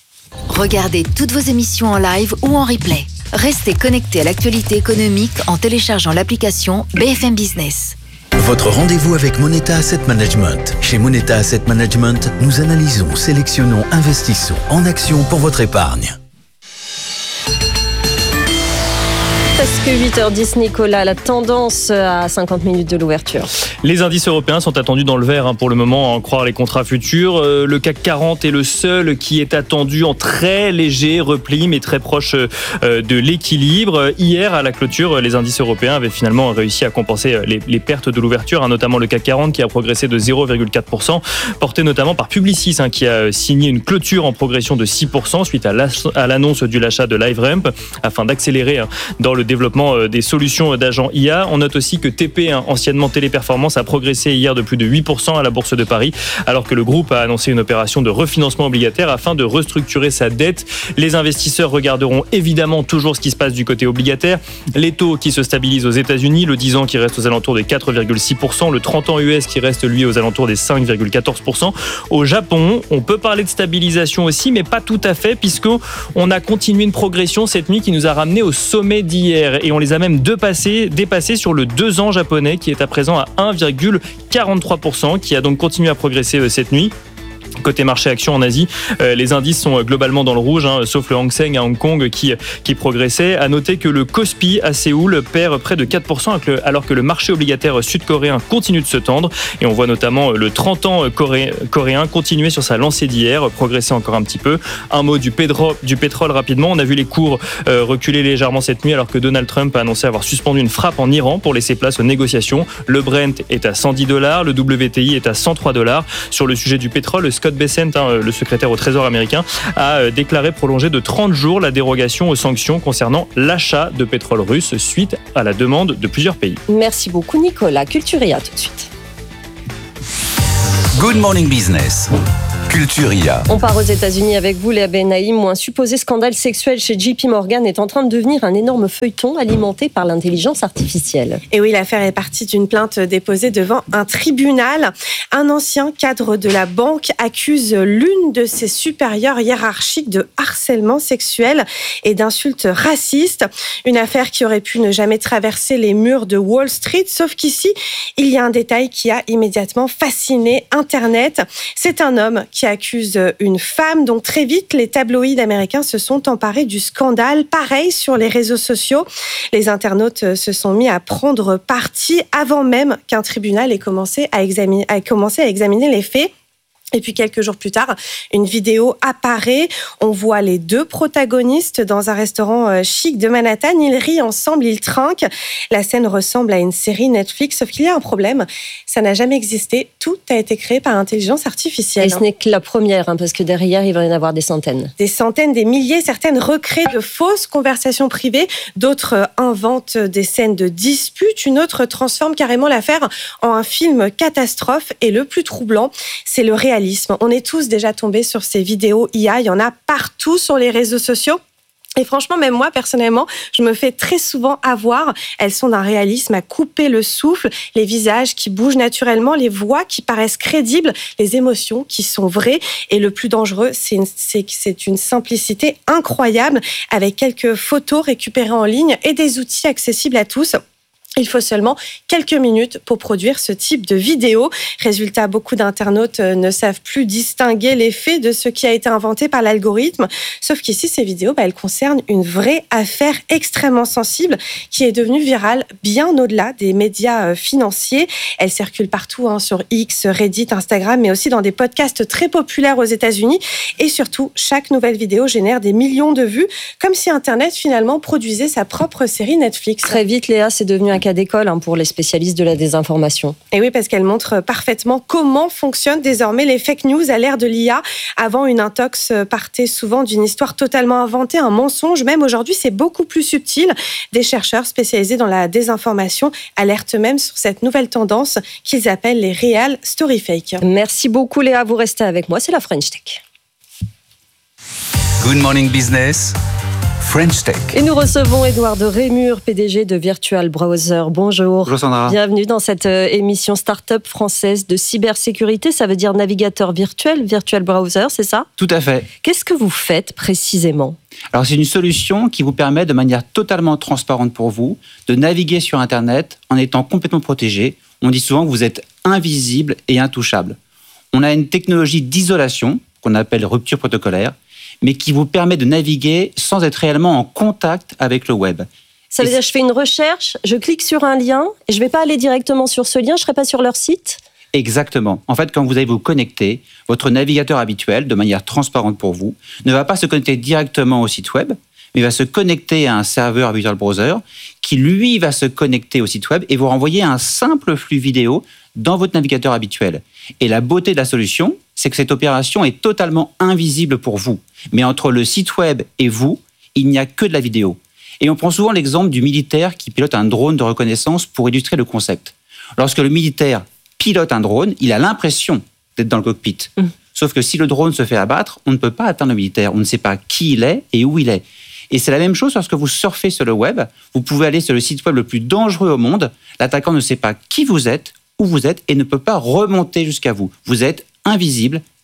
Regardez toutes vos émissions en live ou en replay. Restez connectés à l'actualité économique en téléchargeant l'application B F M Business. Votre rendez-vous avec Moneta Asset Management. Chez Moneta Asset Management, nous analysons, sélectionnons, investissons en actions pour votre épargne. Presque huit heures dix, Nicolas, la tendance à cinquante minutes de l'ouverture. Les indices européens sont attendus dans le vert hein, pour le moment, à en croire les contrats futurs. Euh, le C A C quarante est le seul qui est attendu en très léger repli, mais très proche euh, de l'équilibre. Hier, à la clôture, les indices européens avaient finalement réussi à compenser les, les pertes de l'ouverture, hein, notamment le C A C quarante qui a progressé de zéro virgule quatre pour cent, porté notamment par Publicis, hein, qui a signé une clôture en progression de six pour cent suite à l'annonce du l'achat de LiveRamp, afin d'accélérer hein, dans le développement des solutions d'agents I A. On note aussi que T P, hein, anciennement Téléperformance, a progressé hier de plus de huit pour cent à la Bourse de Paris, alors que le groupe a annoncé une opération de refinancement obligataire afin de restructurer sa dette. Les investisseurs regarderont évidemment toujours ce qui se passe du côté obligataire. Les taux qui se stabilisent aux États-Unis, le dix ans qui reste aux alentours des quatre virgule six pour cent, le trente ans U S qui reste lui aux alentours des cinq virgule quatorze pour cent. Au Japon, on peut parler de stabilisation aussi, mais pas tout à fait, puisqu'on a continué une progression cette nuit qui nous a ramené au sommet d'hier. Et on les a même dépassés, dépassés sur le deux ans japonais qui est à présent à un virgule quarante-trois pour cent, qui a donc continué à progresser cette nuit. Côté marché actions en Asie, euh, les indices sont globalement dans le rouge, hein, sauf le Hang Seng à Hong Kong qui, qui progressait. À noter que le Kospi à Séoul perd près de quatre pour cent alors que le marché obligataire sud-coréen continue de se tendre. Et on voit notamment le trente ans coré- coréen continuer sur sa lancée d'hier, progresser encore un petit peu. Un mot du, pédro- du pétrole rapidement. On a vu les cours euh, reculer légèrement cette nuit alors que Donald Trump a annoncé avoir suspendu une frappe en Iran pour laisser place aux négociations. Le Brent est à cent dix dollars, le W T I est à cent trois dollars. Sur le sujet du pétrole, Scott Bessent, hein, le secrétaire au Trésor américain, a déclaré prolonger de trente jours la dérogation aux sanctions concernant l'achat de pétrole russe suite à la demande de plusieurs pays. Merci beaucoup Nicolas. Culturia tout de suite. Good Morning Business. Culturia. On part aux États-Unis avec vous, Léa Benaïm, où un supposé scandale sexuel chez J P Morgan est en train de devenir un énorme feuilleton alimenté par l'intelligence artificielle. Et oui, l'affaire est partie d'une plainte déposée devant un tribunal. Un ancien cadre de la banque accuse l'une de ses supérieures hiérarchiques de harcèlement sexuel et d'insultes racistes. Une affaire qui aurait pu ne jamais traverser les murs de Wall Street, sauf qu'ici, il y a un détail qui a immédiatement fasciné Internet. C'est un homme qui accuse une femme. Donc très vite, les tabloïds américains se sont emparés du scandale. Pareil sur les réseaux sociaux. Les internautes se sont mis à prendre parti avant même qu'un tribunal ait commencé à examiner, ait commencé à examiner les faits. Et puis quelques jours plus tard, une vidéo apparaît. On voit les deux protagonistes dans un restaurant chic de Manhattan. Ils rient ensemble, ils trinquent. La scène ressemble à une série Netflix, sauf qu'il y a un problème. Ça n'a jamais existé. Tout a été créé par intelligence artificielle. Et ce n'est que la première, hein, parce que derrière, il va y en avoir des centaines. Des centaines, des milliers. Certaines recréent de fausses conversations privées. D'autres inventent des scènes de disputes. Une autre transforme carrément l'affaire en un film catastrophe. Et le plus troublant, c'est le réalisme. On est tous déjà tombés sur ces vidéos I A. Il y en a partout sur les réseaux sociaux. Et franchement, même moi, personnellement, je me fais très souvent avoir. Elles sont d'un réalisme à couper le souffle, les visages qui bougent naturellement, les voix qui paraissent crédibles, les émotions qui sont vraies. Et le plus dangereux, c'est une, c'est, c'est une simplicité incroyable avec quelques photos récupérées en ligne et des outils accessibles à tous. Il faut seulement quelques minutes pour produire ce type de vidéo. Résultat, beaucoup d'internautes ne savent plus distinguer les faits de ce qui a été inventé par l'algorithme. Sauf qu'ici, ces vidéos, bah, elles concernent une vraie affaire extrêmement sensible qui est devenue virale bien au-delà des médias financiers. Elle circule partout, hein, sur X, Reddit, Instagram, mais aussi dans des podcasts très populaires aux États-Unis. Et surtout, chaque nouvelle vidéo génère des millions de vues, comme si Internet finalement produisait sa propre série Netflix. Très vite, Léa, c'est devenu un cas d'école, hein, pour les spécialistes de la désinformation. Et oui, parce qu'elle montre parfaitement comment fonctionnent désormais les fake news à l'ère de l'I A. Avant, une intox partait souvent d'une histoire totalement inventée, un mensonge. Même aujourd'hui, c'est beaucoup plus subtil. Des chercheurs spécialisés dans la désinformation alertent même sur cette nouvelle tendance qu'ils appellent les real story fake. Merci beaucoup Léa, vous restez avec moi, c'est la French Tech. Good Morning Business. French Tech. Et nous recevons Édouard de Rémur, P D G de Virtual Browser. Bonjour. Bonjour Sandra. Bienvenue dans cette émission start-up française de cybersécurité. Ça veut dire navigateur virtuel, Virtual Browser, c'est ça ? Tout à fait. Qu'est-ce que vous faites précisément ? Alors c'est une solution qui vous permet de manière totalement transparente pour vous de naviguer sur Internet en étant complètement protégé. On dit souvent que vous êtes invisible et intouchable. On a une technologie d'isolation qu'on appelle rupture protocolaire, mais qui vous permet de naviguer sans être réellement en contact avec le web. Ça veut et dire que je fais une recherche, je clique sur un lien, et je ne vais pas aller directement sur ce lien, je ne serai pas sur leur site ? Exactement. En fait, quand vous allez vous connecter, votre navigateur habituel, de manière transparente pour vous, ne va pas se connecter directement au site web, mais va se connecter à un serveur Virtual Browser qui, lui, va se connecter au site web et vous renvoyer un simple flux vidéo dans votre navigateur habituel. Et la beauté de la solution, c'est que cette opération est totalement invisible pour vous. Mais entre le site web et vous, il n'y a que de la vidéo. Et on prend souvent l'exemple du militaire qui pilote un drone de reconnaissance pour illustrer le concept. Lorsque le militaire pilote un drone, il a l'impression d'être dans le cockpit. Mmh. Sauf que si le drone se fait abattre, on ne peut pas atteindre le militaire. On ne sait pas qui il est et où il est. Et c'est la même chose lorsque vous surfez sur le web. Vous pouvez aller sur le site web le plus dangereux au monde. L'attaquant ne sait pas qui vous êtes, où vous êtes et ne peut pas remonter jusqu'à vous. Vous êtes invisible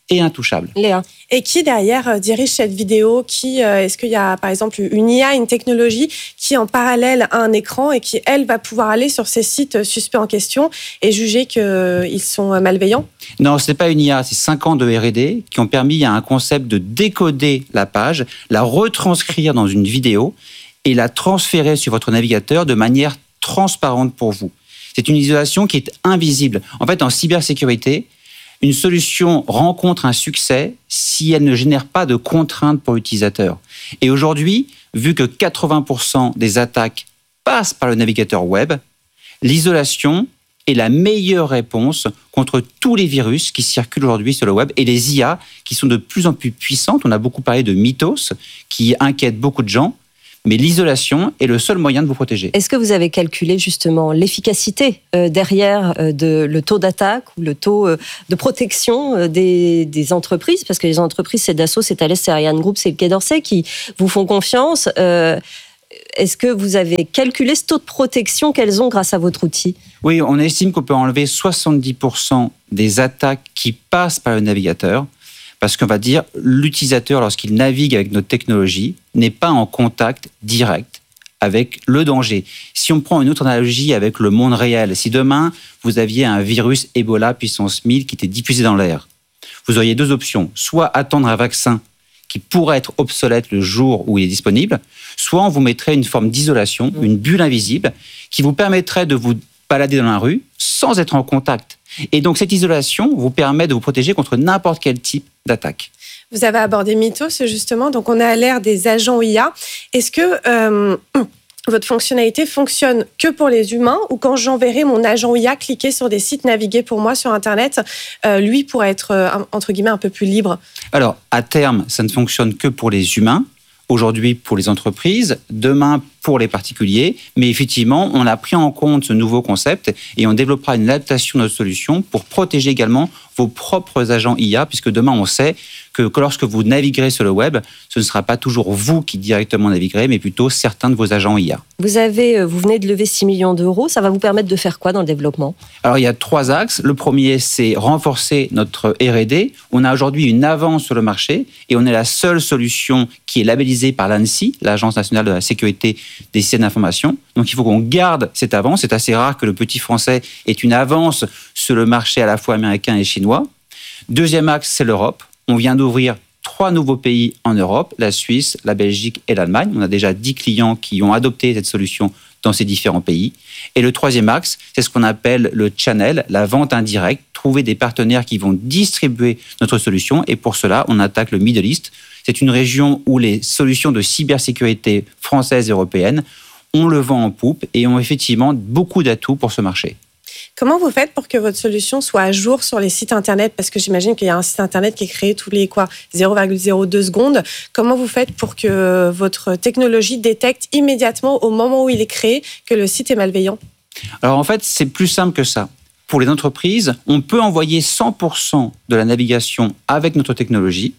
et intouchable. Léa. Et qui derrière euh, dirige cette vidéo? Qui euh, est-ce qu'il y a par exemple une I A, une technologie qui en parallèle a un écran et qui elle va pouvoir aller sur ces sites suspects en question et juger qu'ils sont malveillants? Non, ce n'est pas une I A, c'est cinq ans de R et D qui ont permis à un concept de décoder la page, la retranscrire dans une vidéo et la transférer sur votre navigateur de manière transparente pour vous. C'est une isolation qui est invisible. En fait, en cybersécurité, une solution rencontre un succès si elle ne génère pas de contraintes pour l'utilisateur. Et aujourd'hui, vu que quatre-vingts pour cent des attaques passent par le navigateur web, l'isolation est la meilleure réponse contre tous les virus qui circulent aujourd'hui sur le web et les I A qui sont de plus en plus puissantes. On a beaucoup parlé de Mythos, qui inquiète beaucoup de gens. Mais l'isolation est le seul moyen de vous protéger. Est-ce que vous avez calculé justement l'efficacité euh, derrière euh, de, le taux d'attaque ou le taux euh, de protection euh, des, des entreprises? Parce que les entreprises, c'est Dassault, c'est Thales, c'est Ariane Group, c'est le Quai d'Orsay qui vous font confiance. Euh, est-ce que vous avez calculé ce taux de protection qu'elles ont grâce à votre outil? Oui, on estime qu'on peut enlever soixante-dix pour cent des attaques qui passent par le navigateur. Parce qu'on va dire, l'utilisateur, lorsqu'il navigue avec notre technologie, n'est pas en contact direct avec le danger. Si on prend une autre analogie avec le monde réel, si demain, vous aviez un virus Ebola puissance mille qui était diffusé dans l'air, vous auriez deux options. Soit attendre un vaccin qui pourrait être obsolète le jour où il est disponible, soit on vous mettrait une forme d'isolation, une bulle invisible, qui vous permettrait de vous balader dans la rue sans être en contact. Et donc, cette isolation vous permet de vous protéger contre n'importe quel type d'attaque. Vous avez abordé Mythos, justement. Donc, on est à l'ère des agents I A. Est-ce que euh, votre fonctionnalité fonctionne que pour les humains ou quand j'enverrai mon agent I A cliquer sur des sites navigués pour moi sur Internet, euh, lui pourrait être, euh, entre guillemets, un peu plus libre? Alors, à terme, ça ne fonctionne que pour les humains. Aujourd'hui pour les entreprises, demain pour les particuliers. Mais effectivement, on a pris en compte ce nouveau concept et on développera une adaptation de notre solution pour protéger également vos propres agents I A, puisque demain, on sait que lorsque vous naviguerez sur le web, ce ne sera pas toujours vous qui directement naviguerez, mais plutôt certains de vos agents I A. Vous, avez, vous venez de lever six millions d'euros. Ça va vous permettre de faire quoi dans le développement? Alors, il y a trois axes. Le premier, c'est renforcer notre R et D. On a aujourd'hui une avance sur le marché et on est la seule solution qui est labellisée par l'ANSSI, l'Agence nationale de la sécurité des systèmes d'information. Donc, il faut qu'on garde cette avance. C'est assez rare que le petit français ait une avance sur le marché à la fois américain et chinois. Deuxième axe, c'est l'Europe. On vient d'ouvrir trois nouveaux pays en Europe, la Suisse, la Belgique et l'Allemagne. On a déjà dix clients qui ont adopté cette solution dans ces différents pays. Et le troisième axe, c'est ce qu'on appelle le channel, la vente indirecte, trouver des partenaires qui vont distribuer notre solution. Et pour cela, on attaque le Middle East. C'est une région où les solutions de cybersécurité françaises et européennes, on le vend en poupe et ont effectivement beaucoup d'atouts pour ce marché. Comment vous faites pour que votre solution soit à jour sur les sites Internet? Parce que j'imagine qu'il y a un site Internet qui est créé tous les quoi, zéro virgule zéro deux secondes. Comment vous faites pour que votre technologie détecte immédiatement, au moment où il est créé, que le site est malveillant? Alors en fait, c'est plus simple que ça. Pour les entreprises, on peut envoyer cent pour cent de la navigation avec notre technologie.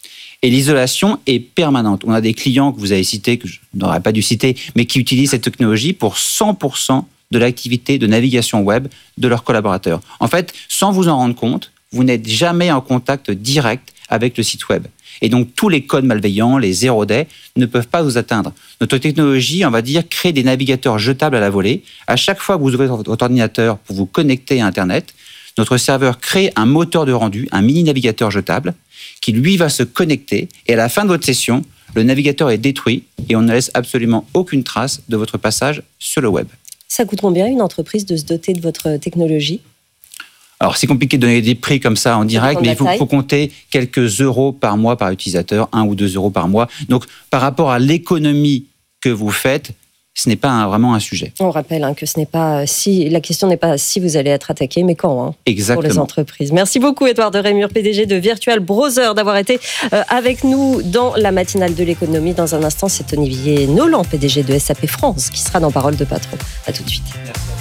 Et l'isolation est permanente. On a des clients que vous avez cités, que je n'aurais pas dû citer, mais qui utilisent cette technologie pour cent pour cent de l'activité de navigation web de leurs collaborateurs. En fait, sans vous en rendre compte, vous n'êtes jamais en contact direct avec le site web. Et donc, tous les codes malveillants, les zéro day, ne peuvent pas vous atteindre. Notre technologie, on va dire, crée des navigateurs jetables à la volée. À chaque fois que vous ouvrez votre ordinateur pour vous connecter à Internet, notre serveur crée un moteur de rendu, un mini navigateur jetable, qui lui va se connecter. Et à la fin de votre session, le navigateur est détruit et on ne laisse absolument aucune trace de votre passage sur le web. Ça coûte combien une entreprise de se doter de votre technologie? Alors, c'est compliqué de donner des prix comme ça en direct, mais il faut, faut compter quelques euros par mois par utilisateur, un ou deux euros par mois. Donc, par rapport à l'économie que vous faites, ce n'est pas un, vraiment un sujet. On rappelle hein, que ce n'est pas si la question n'est pas si vous allez être attaqué, mais quand hein, Exactement. Pour les entreprises. Merci beaucoup, Édouard de Rémur, P D G de Virtual Browser, d'avoir été euh, avec nous dans la matinale de l'économie. Dans un instant, c'est Olivier Nolan, P D G de S A P France, qui sera dans Parole de Patron. À tout de suite.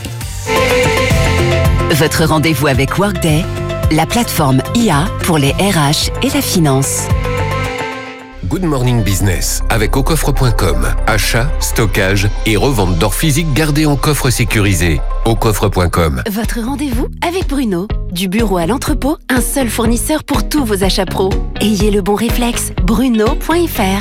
Votre rendez-vous avec Workday, la plateforme I A pour les R H et la finance. Good Morning Business avec au coffre point com. Achat, stockage et revente d'or physique gardé en coffre sécurisé. au coffre point com. Votre rendez-vous avec Bruno. Du bureau à l'entrepôt, un seul fournisseur pour tous vos achats pro. Ayez le bon réflexe. Bruno point f r.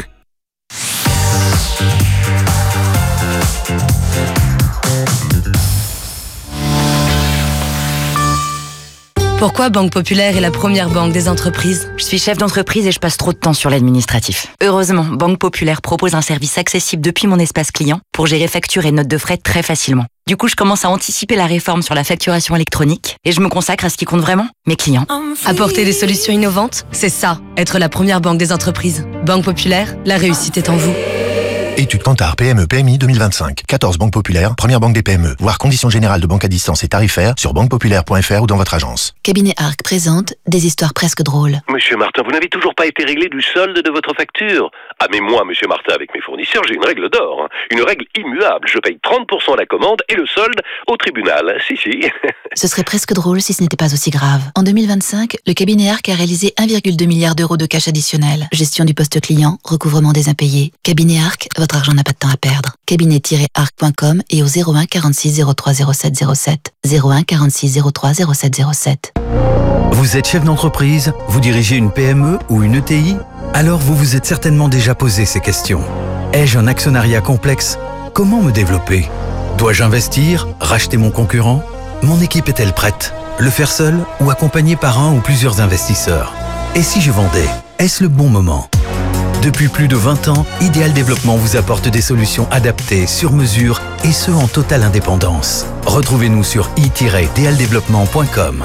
Pourquoi Banque Populaire est la première banque des entreprises ? Je suis chef d'entreprise et je passe trop de temps sur l'administratif. Heureusement, Banque Populaire propose un service accessible depuis mon espace client pour gérer factures et notes de frais très facilement. Du coup, je commence à anticiper la réforme sur la facturation électronique et je me consacre à ce qui compte vraiment, mes clients. Apporter des solutions innovantes, c'est ça, être la première banque des entreprises. Banque Populaire, la réussite est en vous. Étude Kantar P M E P M I deux mille vingt-cinq. quatorze banques populaires, première banque des P M E. Voir conditions générales de banque à distance et tarifaires sur banque populaire point f r ou dans votre agence. Cabinet Arc présente des histoires presque drôles. Monsieur Martin, vous n'avez toujours pas été réglé du solde de votre facture. Ah mais moi, Monsieur Martin, avec mes fournisseurs, j'ai une règle d'or. Hein. Une règle immuable. Je paye trente pour cent à la commande et le solde au tribunal. Si, si. Ce serait presque drôle si ce n'était pas aussi grave. En deux mille vingt-cinq, le cabinet Arc a réalisé un virgule deux milliard d'euros de cash additionnel. Gestion du poste client, recouvrement des impayés. Cabinet Arc, votre argent n'a pas de temps à perdre. cabinet tiret arc point com et au zéro un quarante-six zéro trois zéro sept zéro sept. zéro un quarante-six zéro trois zéro sept zéro sept. Vous êtes chef d'entreprise, vous dirigez une P M E ou une E T I? Alors vous vous êtes certainement déjà posé ces questions. Ai-je un actionnariat complexe? Comment me développer? Dois-je investir? Racheter mon concurrent? Mon équipe est-elle prête? Le faire seul ou accompagné par un ou plusieurs investisseurs? Et si je vendais? Est-ce le bon moment? Depuis plus de vingt ans, Ideal Développement vous apporte des solutions adaptées, sur mesure et ce en totale indépendance. Retrouvez-nous sur i tiret d l développement point com.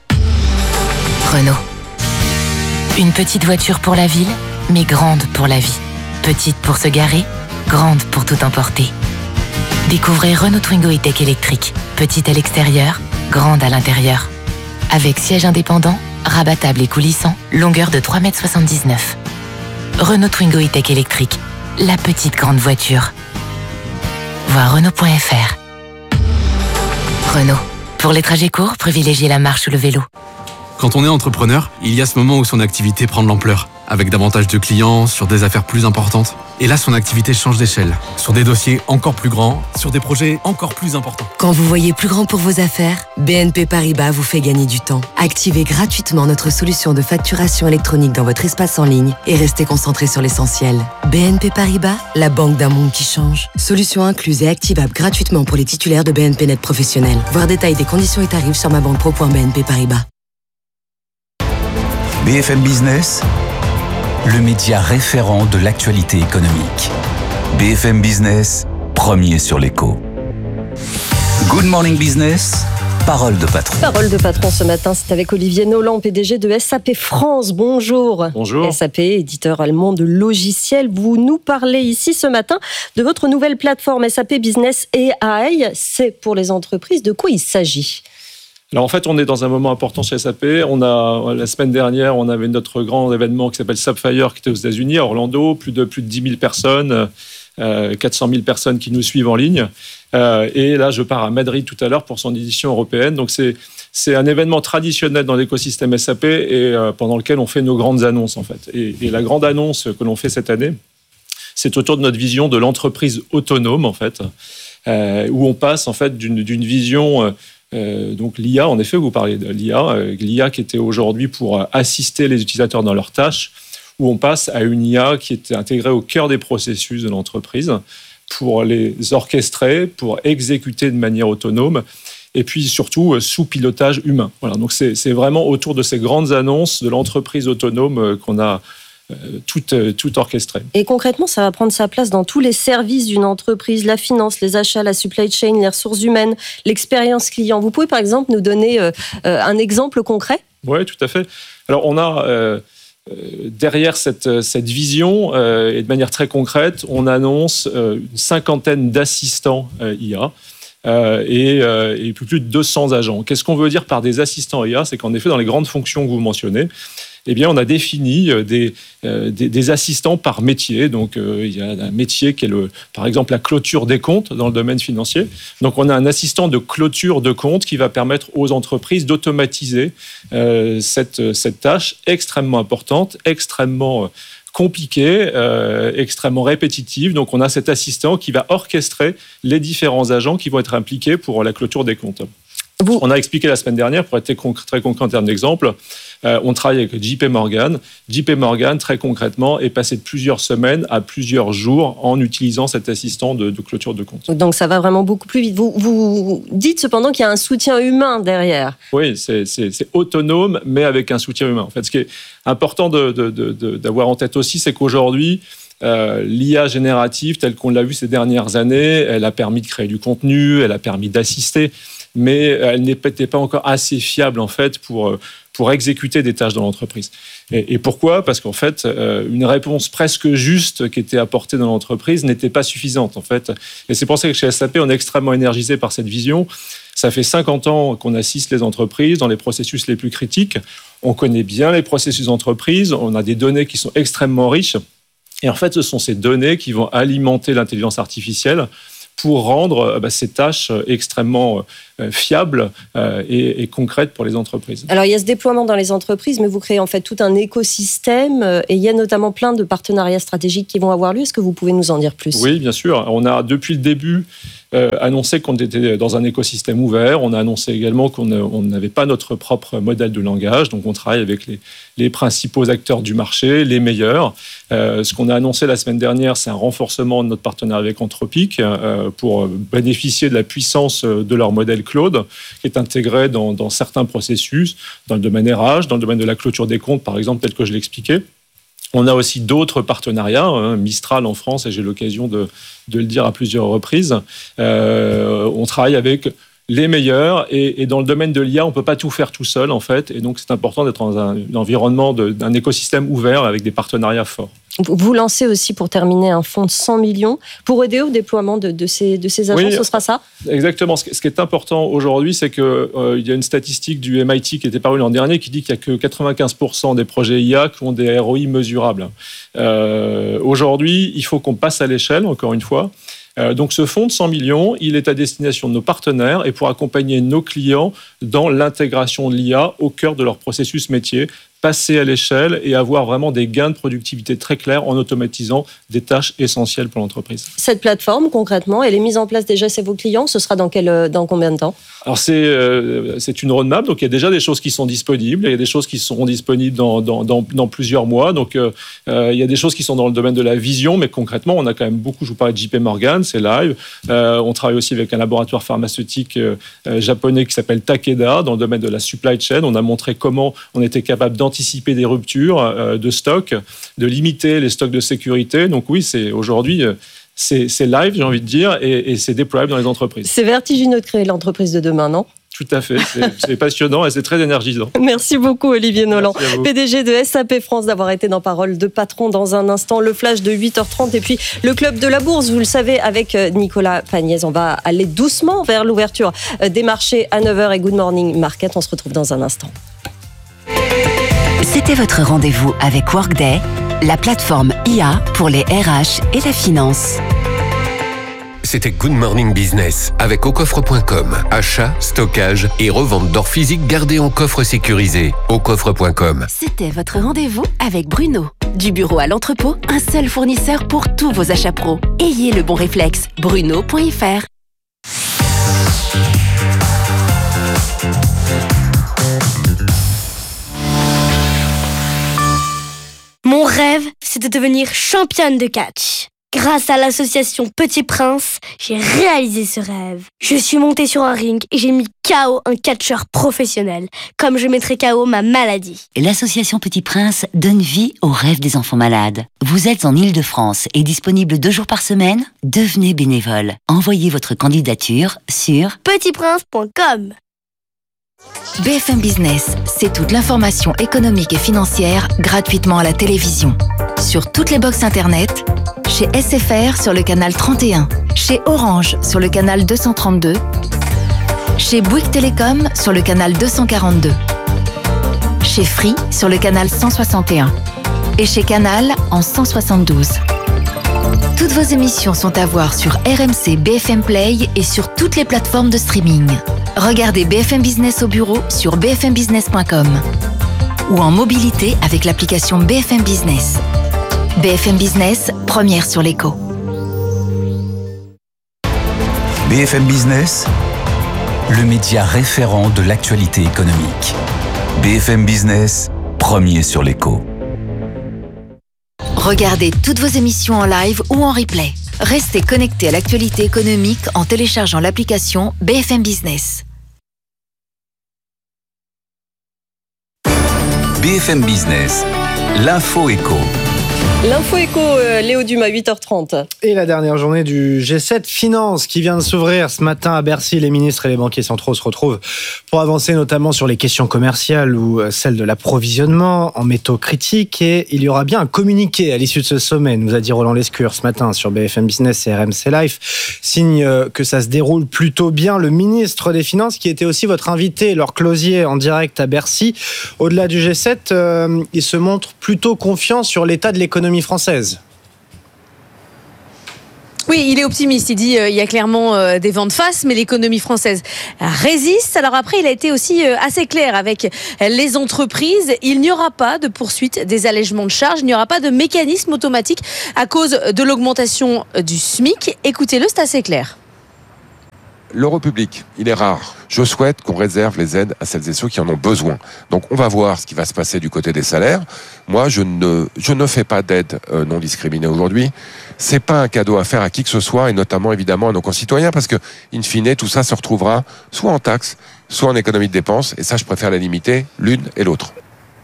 Renault. Une petite voiture pour la ville, mais grande pour la vie. Petite pour se garer, grande pour tout emporter. Découvrez Renault Twingo E-Tech électrique. Petite à l'extérieur, grande à l'intérieur. Avec siège indépendant, rabattable et coulissant, longueur de trois mètres soixante-dix-neuf. Renault Twingo E-Tech électrique, la petite grande voiture. Voir Renault point f r. Renault. Pour les trajets courts, privilégiez la marche ou le vélo. Quand on est entrepreneur, il y a ce moment où son activité prend de l'ampleur, avec davantage de clients, sur des affaires plus importantes. Et là, son activité change d'échelle, sur des dossiers encore plus grands, sur des projets encore plus importants. Quand vous voyez plus grand pour vos affaires, B N P Paribas vous fait gagner du temps. Activez gratuitement notre solution de facturation électronique dans votre espace en ligne et restez concentré sur l'essentiel. B N P Paribas, la banque d'un monde qui change. Solution incluse et activable gratuitement pour les titulaires de B N P Net professionnels. Voir détail des conditions et tarifs sur ma banque pro point b n p paribas. B F M Business, le média référent de l'actualité économique. B F M Business, premier sur l'écho. Good Morning Business, parole de patron. Parole de patron ce matin, c'est avec Olivier Nolan, P D G de S A P France. Bonjour. Bonjour. S A P, éditeur allemand de logiciels. Vous nous parlez ici ce matin de votre nouvelle plateforme S A P Business A I. C'est pour les entreprises. De quoi il s'agit ? Alors en fait, on est dans un moment important chez S A P. On a, la semaine dernière, on avait notre grand événement qui s'appelle Sapphire, qui était aux États-Unis, à Orlando, plus de, plus de dix mille personnes, euh, quatre cent mille personnes qui nous suivent en ligne. Euh, et là, je pars à Madrid tout à l'heure pour son édition européenne. Donc c'est, c'est un événement traditionnel dans l'écosystème S A P et euh, pendant lequel on fait nos grandes annonces en fait. Et, et la grande annonce que l'on fait cette année, c'est autour de notre vision de l'entreprise autonome en fait, euh, où on passe en fait d'une, d'une vision euh, Euh, donc l'I A, en effet, vous parlez de l'I A, euh, l'I A qui était aujourd'hui pour assister les utilisateurs dans leurs tâches, où on passe à une I A qui est intégrée au cœur des processus de l'entreprise pour les orchestrer, pour exécuter de manière autonome, et puis surtout euh, sous pilotage humain. Voilà, donc c'est, c'est vraiment autour de ces grandes annonces de l'entreprise autonome euh, qu'on a Tout, tout orchestré. Et concrètement, ça va prendre sa place dans tous les services d'une entreprise, la finance, les achats, la supply chain, les ressources humaines, l'expérience client. Vous pouvez par exemple nous donner euh, un exemple concret ? Oui, tout à fait. Alors on a euh, derrière cette, cette vision, euh, et de manière très concrète, on annonce euh, une cinquantaine d'assistants euh, I A. Euh, et, euh, et plus de deux cents agents. Qu'est-ce qu'on veut dire par des assistants I A ? C'est qu'en effet, dans les grandes fonctions que vous mentionnez, eh bien, on a défini des, euh, des, des assistants par métier. Donc, euh, il y a un métier qui est, le, par exemple, la clôture des comptes dans le domaine financier. Donc, on a un assistant de clôture de comptes qui va permettre aux entreprises d'automatiser euh, cette, cette tâche extrêmement importante, extrêmement compliquée, euh, extrêmement répétitive. Donc on a cet assistant qui va orchestrer les différents agents qui vont être impliqués pour la clôture des comptes. Vous... On a expliqué la semaine dernière, pour être très concret en termes d'exemple, euh, on travaille avec J P Morgan. J P Morgan, très concrètement, est passé de plusieurs semaines à plusieurs jours en utilisant cet assistant de, de clôture de compte. Donc ça va vraiment beaucoup plus vite. Vous, vous dites cependant qu'il y a un soutien humain derrière. Oui, c'est, c'est, c'est autonome, mais avec un soutien humain. En fait, ce qui est important de, de, de, de, d'avoir en tête aussi, c'est qu'aujourd'hui, Euh, l'I A générative, telle qu'on l'a vu ces dernières années, elle a permis de créer du contenu, elle a permis d'assister, mais elle n'était pas encore assez fiable en fait pour, pour exécuter des tâches dans l'entreprise. Et, et pourquoi ? Parce qu'en fait, euh, une réponse presque juste qui était apportée dans l'entreprise n'était pas suffisante en fait. Et c'est pour ça que chez S A P, on est extrêmement énergisé par cette vision. Ça fait cinquante ans qu'on assiste les entreprises dans les processus les plus critiques. On connaît bien les processus d'entreprise, on a des données qui sont extrêmement riches. Et en fait, ce sont ces données qui vont alimenter l'intelligence artificielle pour rendre bah, ces tâches extrêmement euh, fiables euh, et, et concrètes pour les entreprises. Alors, il y a ce déploiement dans les entreprises, mais vous créez en fait tout un écosystème euh, et il y a notamment plein de partenariats stratégiques qui vont avoir lieu. Est-ce que vous pouvez nous en dire plus ? Oui, bien sûr. On a, depuis le début, euh, annoncé qu'on était dans un écosystème ouvert. On a annoncé également qu'on n'avait pas notre propre modèle de langage. Donc, on travaille avec les, les principaux acteurs du marché, les meilleurs. Euh, ce qu'on a annoncé la semaine dernière, c'est un renforcement de notre partenariat avec Anthropic euh, pour bénéficier de la puissance de leur modèle Claude, qui est intégré dans, dans certains processus, dans le domaine R H, dans le domaine de la clôture des comptes, par exemple, tel que je l'expliquais. On a aussi d'autres partenariats, hein, Mistral en France, et j'ai l'occasion de, de le dire à plusieurs reprises. Euh, on travaille avec les meilleurs, et, et dans le domaine de l'I A, on ne peut pas tout faire tout seul, en fait, et donc c'est important d'être dans un, un environnement, de, d'un écosystème ouvert avec des partenariats forts. Vous lancez aussi, pour terminer, un fonds de cent millions pour aider au déploiement de, de, ces, de ces agents, oui, ce sera ça ? Exactement. Ce qui est important aujourd'hui, c'est qu'il euh, y a une statistique du M I T qui était parue l'an dernier qui dit qu'il n'y a que quatre-vingt-quinze pour cent des projets I A qui ont des R O I mesurables. Euh, aujourd'hui, il faut qu'on passe à l'échelle, encore une fois. Euh, donc ce fonds de cent millions, il est à destination de nos partenaires et pour accompagner nos clients dans l'intégration de l'I A au cœur de leur processus métier, passer à l'échelle et avoir vraiment des gains de productivité très clairs en automatisant des tâches essentielles pour l'entreprise. Cette plateforme, concrètement, elle est mise en place déjà chez vos clients. Ce sera dans, quel, dans combien de temps ? Alors c'est, euh, c'est une roadmap, donc il y a déjà des choses qui sont disponibles, il y a des choses qui seront disponibles dans, dans, dans, dans plusieurs mois, donc euh, il y a des choses qui sont dans le domaine de la vision, mais concrètement on a quand même beaucoup, je vous parlais de J P Morgan, c'est live, euh, on travaille aussi avec un laboratoire pharmaceutique euh, japonais qui s'appelle Takeda, dans le domaine de la supply chain, on a montré comment on était capable d'anticiper des ruptures euh, de stock, de limiter les stocks de sécurité, donc oui, c'est aujourd'hui... Euh, C'est, c'est live, j'ai envie de dire, et, et c'est déployable dans les entreprises. C'est vertigineux de créer l'entreprise de demain, non ? Tout à fait, c'est, c'est passionnant et c'est très énergisant. Merci beaucoup Olivier Nolan, P D G de S A P France, d'avoir été dans Parole de Patron. Dans un instant, le flash de huit heures trente et puis le club de la bourse, vous le savez, avec Nicolas Pagnès. On va aller doucement vers l'ouverture des marchés à neuf heures et Good Morning Market. On se retrouve dans un instant. C'était votre rendez-vous avec Workday, la plateforme I A pour les R H et la finance. C'était Good Morning Business avec au coffre point com. Achat, stockage et revente d'or physique gardé en coffre sécurisé. au coffre point com. C'était votre rendez-vous avec Bruno. Du bureau à l'entrepôt, un seul fournisseur pour tous vos achats pro. Ayez le bon réflexe. Bruno point f r. Mon rêve, c'est de devenir championne de catch. Grâce à l'association Petit Prince, j'ai réalisé ce rêve. Je suis montée sur un ring et j'ai mis K O un catcheur professionnel, comme je mettrais K O ma maladie. L'association Petit Prince donne vie aux rêves des enfants malades. Vous êtes en Île-de-France et disponible deux jours par semaine ? Devenez bénévole. Envoyez votre candidature sur petit prince point com. B F M Business, c'est toute l'information économique et financière gratuitement à la télévision. Sur toutes les box internet, chez S F R sur le canal trente et un, chez Orange sur le canal deux cent trente-deux, chez Bouygues Télécom sur le canal deux cent quarante-deux, chez Free sur le canal cent soixante et un et chez Canal en cent soixante-douze. Toutes vos émissions sont à voir sur R M C B F M Play et sur toutes les plateformes de streaming. Regardez B F M Business au bureau sur b f m business point com ou en mobilité avec l'application B F M Business. B F M Business, première sur l'écho. B F M Business, le média référent de l'actualité économique. B F M Business, premier sur l'écho. Regardez toutes vos émissions en live ou en replay. Restez connectés à l'actualité économique en téléchargeant l'application B F M Business. B F M Business, l'info éco. L'info éco, euh, Léo Dumas, huit heures trente. Et la dernière journée du G sept Finance qui vient de s'ouvrir ce matin à Bercy. Les ministres et les banquiers centraux se retrouvent pour avancer notamment sur les questions commerciales ou celles de l'approvisionnement en métaux critiques. Et il y aura bien un communiqué à l'issue de ce sommet, nous a dit Roland Lescure ce matin sur B F M Business et R M C Life. Signe que ça se déroule plutôt bien. Le ministre des Finances, qui était aussi votre invité, Laure Closier, en direct à Bercy. Au-delà du G sept, euh, il se montre plutôt confiant sur l'état de l'économie française. Oui, il est optimiste. Il dit euh, il y a clairement euh, des vents de face, mais l'économie française résiste. Alors après, il a été aussi euh, assez clair avec les entreprises. Il n'y aura pas de poursuite des allègements de charges. Il n'y aura pas de mécanisme automatique à cause de l'augmentation du SMIC. Écoutez-le, c'est assez clair. L'euro public, il est rare. Je souhaite qu'on réserve les aides à celles et ceux qui en ont besoin. Donc on va voir ce qui va se passer du côté des salaires. Moi, je ne, je ne fais pas d'aide euh, non discriminée aujourd'hui. C'est pas un cadeau à faire à qui que ce soit, et notamment évidemment à nos concitoyens, parce que, in fine, tout ça se retrouvera soit en taxes, soit en économie de dépenses, et ça, je préfère la limiter, l'une et l'autre.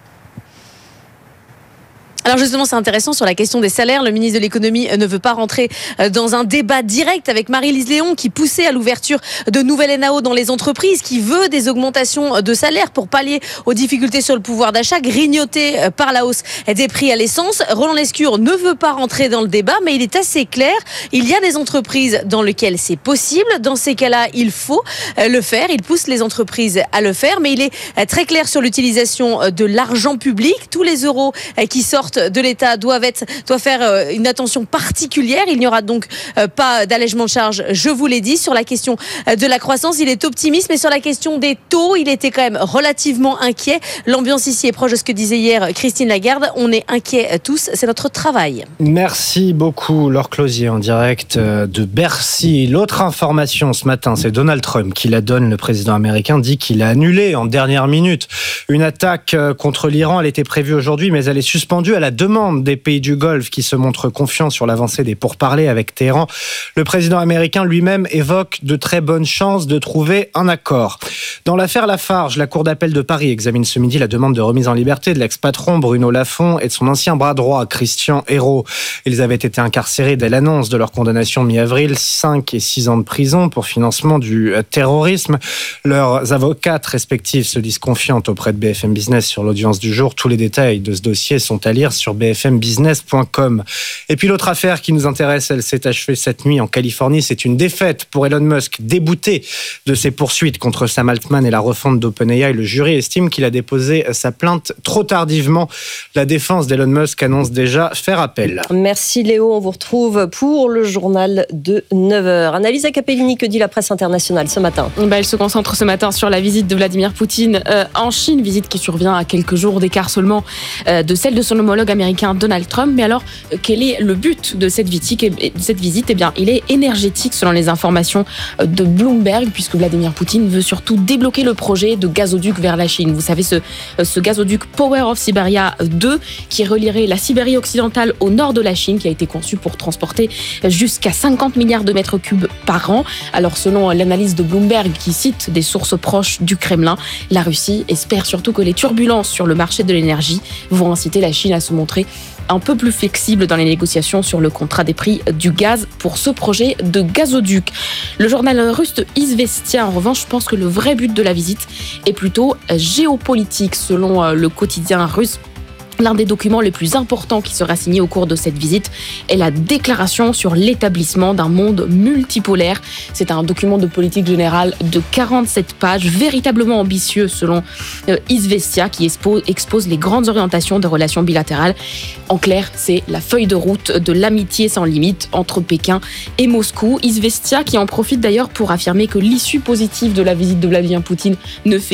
Alors justement, c'est intéressant sur la question des salaires. Le ministre de l'économie ne veut pas rentrer dans un débat direct avec Marie-Lise Léon, qui poussait à l'ouverture de nouvelles N A O dans les entreprises, qui veut des augmentations de salaires pour pallier aux difficultés sur le pouvoir d'achat, grignotées par la hausse des prix à l'essence. Roland Lescure ne veut pas rentrer dans le débat, mais il est assez clair. Il y a des entreprises dans lesquelles c'est possible. Dans ces cas-là, il faut le faire. Il pousse les entreprises à le faire, mais il est très clair sur l'utilisation de l'argent public. Tous les euros qui sortent de l'État doivent être, doivent faire une attention particulière. Il n'y aura donc pas d'allègement de charges, je vous l'ai dit. Sur la question de la croissance, il est optimiste, mais sur la question des taux, il était quand même relativement inquiet. L'ambiance ici est proche de ce que disait hier Christine Lagarde. On est inquiets tous, c'est notre travail. Merci beaucoup, Laure Closier, en direct de Bercy. L'autre information ce matin, c'est Donald Trump qui la donne. Le président américain dit qu'il a annulé en dernière minute une attaque contre l'Iran. Elle était prévue aujourd'hui, mais elle est suspendue à la demande des pays du Golfe qui se montrent confiants sur l'avancée des pourparlers avec Téhéran. Le président américain lui-même évoque de très bonnes chances de trouver un accord. Dans l'affaire Lafarge, la Cour d'appel de Paris examine ce midi la demande de remise en liberté de l'ex-patron Bruno Lafont et de son ancien bras droit Christian Hérault. Ils avaient été incarcérés dès l'annonce de leur condamnation mi-avril, cinq et six ans de prison pour financement du terrorisme. Leurs avocates respectives se disent confiantes auprès de B F M Business sur l'audience du jour. Tous les détails de ce dossier sont à lire sur b f m business point com. Et puis l'autre affaire qui nous intéresse, elle s'est achevée cette nuit en Californie. C'est une défaite pour Elon Musk, débouté de ses poursuites contre Sam Altman et la refonte d'OpenAI. Le jury estime qu'il a déposé sa plainte trop tardivement. La défense d'Elon Musk annonce déjà faire appel. Merci Léo, on vous retrouve pour le journal de neuf heures. Annalisa Capellini, que dit la presse internationale ce matin? Bah, elle se concentre ce matin sur la visite de Vladimir Poutine euh, en Chine, visite qui survient à quelques jours d'écart seulement euh, de celle de son homologue américain Donald Trump. Mais alors, quel est le but de cette visite? De cette visite, eh bien, il est énergétique selon les informations de Bloomberg, puisque Vladimir Poutine veut surtout débloquer le projet de gazoduc vers la Chine. Vous savez, ce, ce gazoduc Power of Siberia deux qui relierait la Sibérie occidentale au nord de la Chine, qui a été conçu pour transporter jusqu'à cinquante milliards de mètres cubes par an. Alors, selon l'analyse de Bloomberg, qui cite des sources proches du Kremlin, la Russie espère surtout que les turbulences sur le marché de l'énergie vont inciter la Chine à se montrer un peu plus flexible dans les négociations sur le contrat des prix du gaz pour ce projet de gazoduc. Le journal russe Izvestia, en revanche, pense que le vrai but de la visite est plutôt géopolitique. Selon le quotidien russe, l'un des documents les plus importants qui sera signé au cours de cette visite est la déclaration sur l'établissement d'un monde multipolaire. C'est un document de politique générale de quarante-sept pages, véritablement ambitieux selon euh, Izvestia, qui expose, expose les grandes orientations de relations bilatérales. En clair, c'est la feuille de route de l'amitié sans limite entre Pékin et Moscou. Izvestia qui en profite d'ailleurs pour affirmer que l'issue positive de la visite de Vladimir Poutine ne fait aucun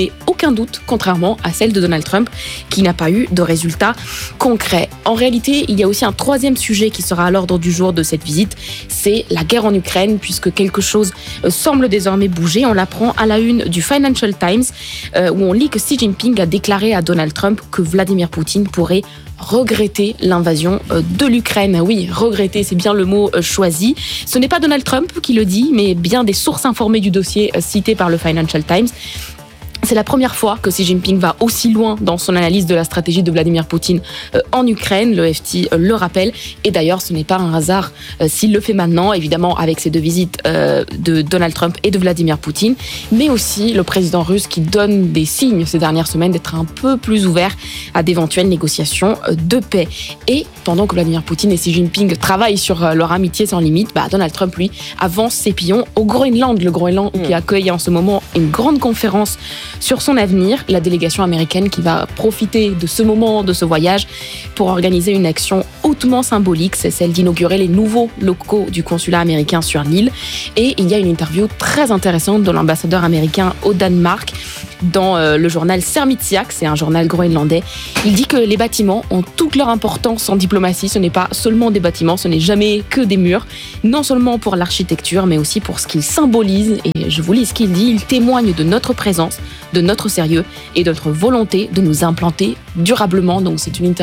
aucun doute, contrairement à celle de Donald Trump, qui n'a pas eu de résultats concrets. En réalité, il y a aussi un troisième sujet qui sera à l'ordre du jour de cette visite, c'est la guerre en Ukraine, puisque quelque chose semble désormais bouger. On l'apprend à la une du Financial Times, euh, où on lit que Xi Jinping a déclaré à Donald Trump que Vladimir Poutine pourrait regretter l'invasion de l'Ukraine. Oui, regretter, c'est bien le mot choisi. Ce n'est pas Donald Trump qui le dit, mais bien des sources informées du dossier citées par le Financial Times. C'est la première fois que Xi Jinping va aussi loin dans son analyse de la stratégie de Vladimir Poutine euh, en Ukraine. Le F T euh, le rappelle. Et d'ailleurs, ce n'est pas un hasard euh, s'il le fait maintenant, évidemment, avec ces deux visites euh, de Donald Trump et de Vladimir Poutine, mais aussi le président russe qui donne des signes ces dernières semaines d'être un peu plus ouvert à d'éventuelles négociations euh, de paix. Et pendant que Vladimir Poutine et Xi Jinping travaillent sur euh, leur amitié sans limite, bah, Donald Trump, lui, avance ses pions au Groenland. Le Groenland mmh. qui accueille en ce moment une grande conférence sur son avenir, la délégation américaine qui va profiter de ce moment, de ce voyage, pour organiser une action hautement symbolique, c'est celle d'inaugurer les nouveaux locaux du consulat américain sur l'île. Et il y a une interview très intéressante de l'ambassadeur américain au Danemark dans euh, le journal Sermitsiaq, c'est un journal groenlandais. Il dit que les bâtiments ont toute leur importance en diplomatie. Ce n'est pas seulement des bâtiments, ce n'est jamais que des murs, non seulement pour l'architecture, mais aussi pour ce qu'ils symbolisent. Et je vous lis ce qu'il dit, il témoigne de notre présence, de notre sérieux et de notre volonté de nous implanter durablement. Donc c'est une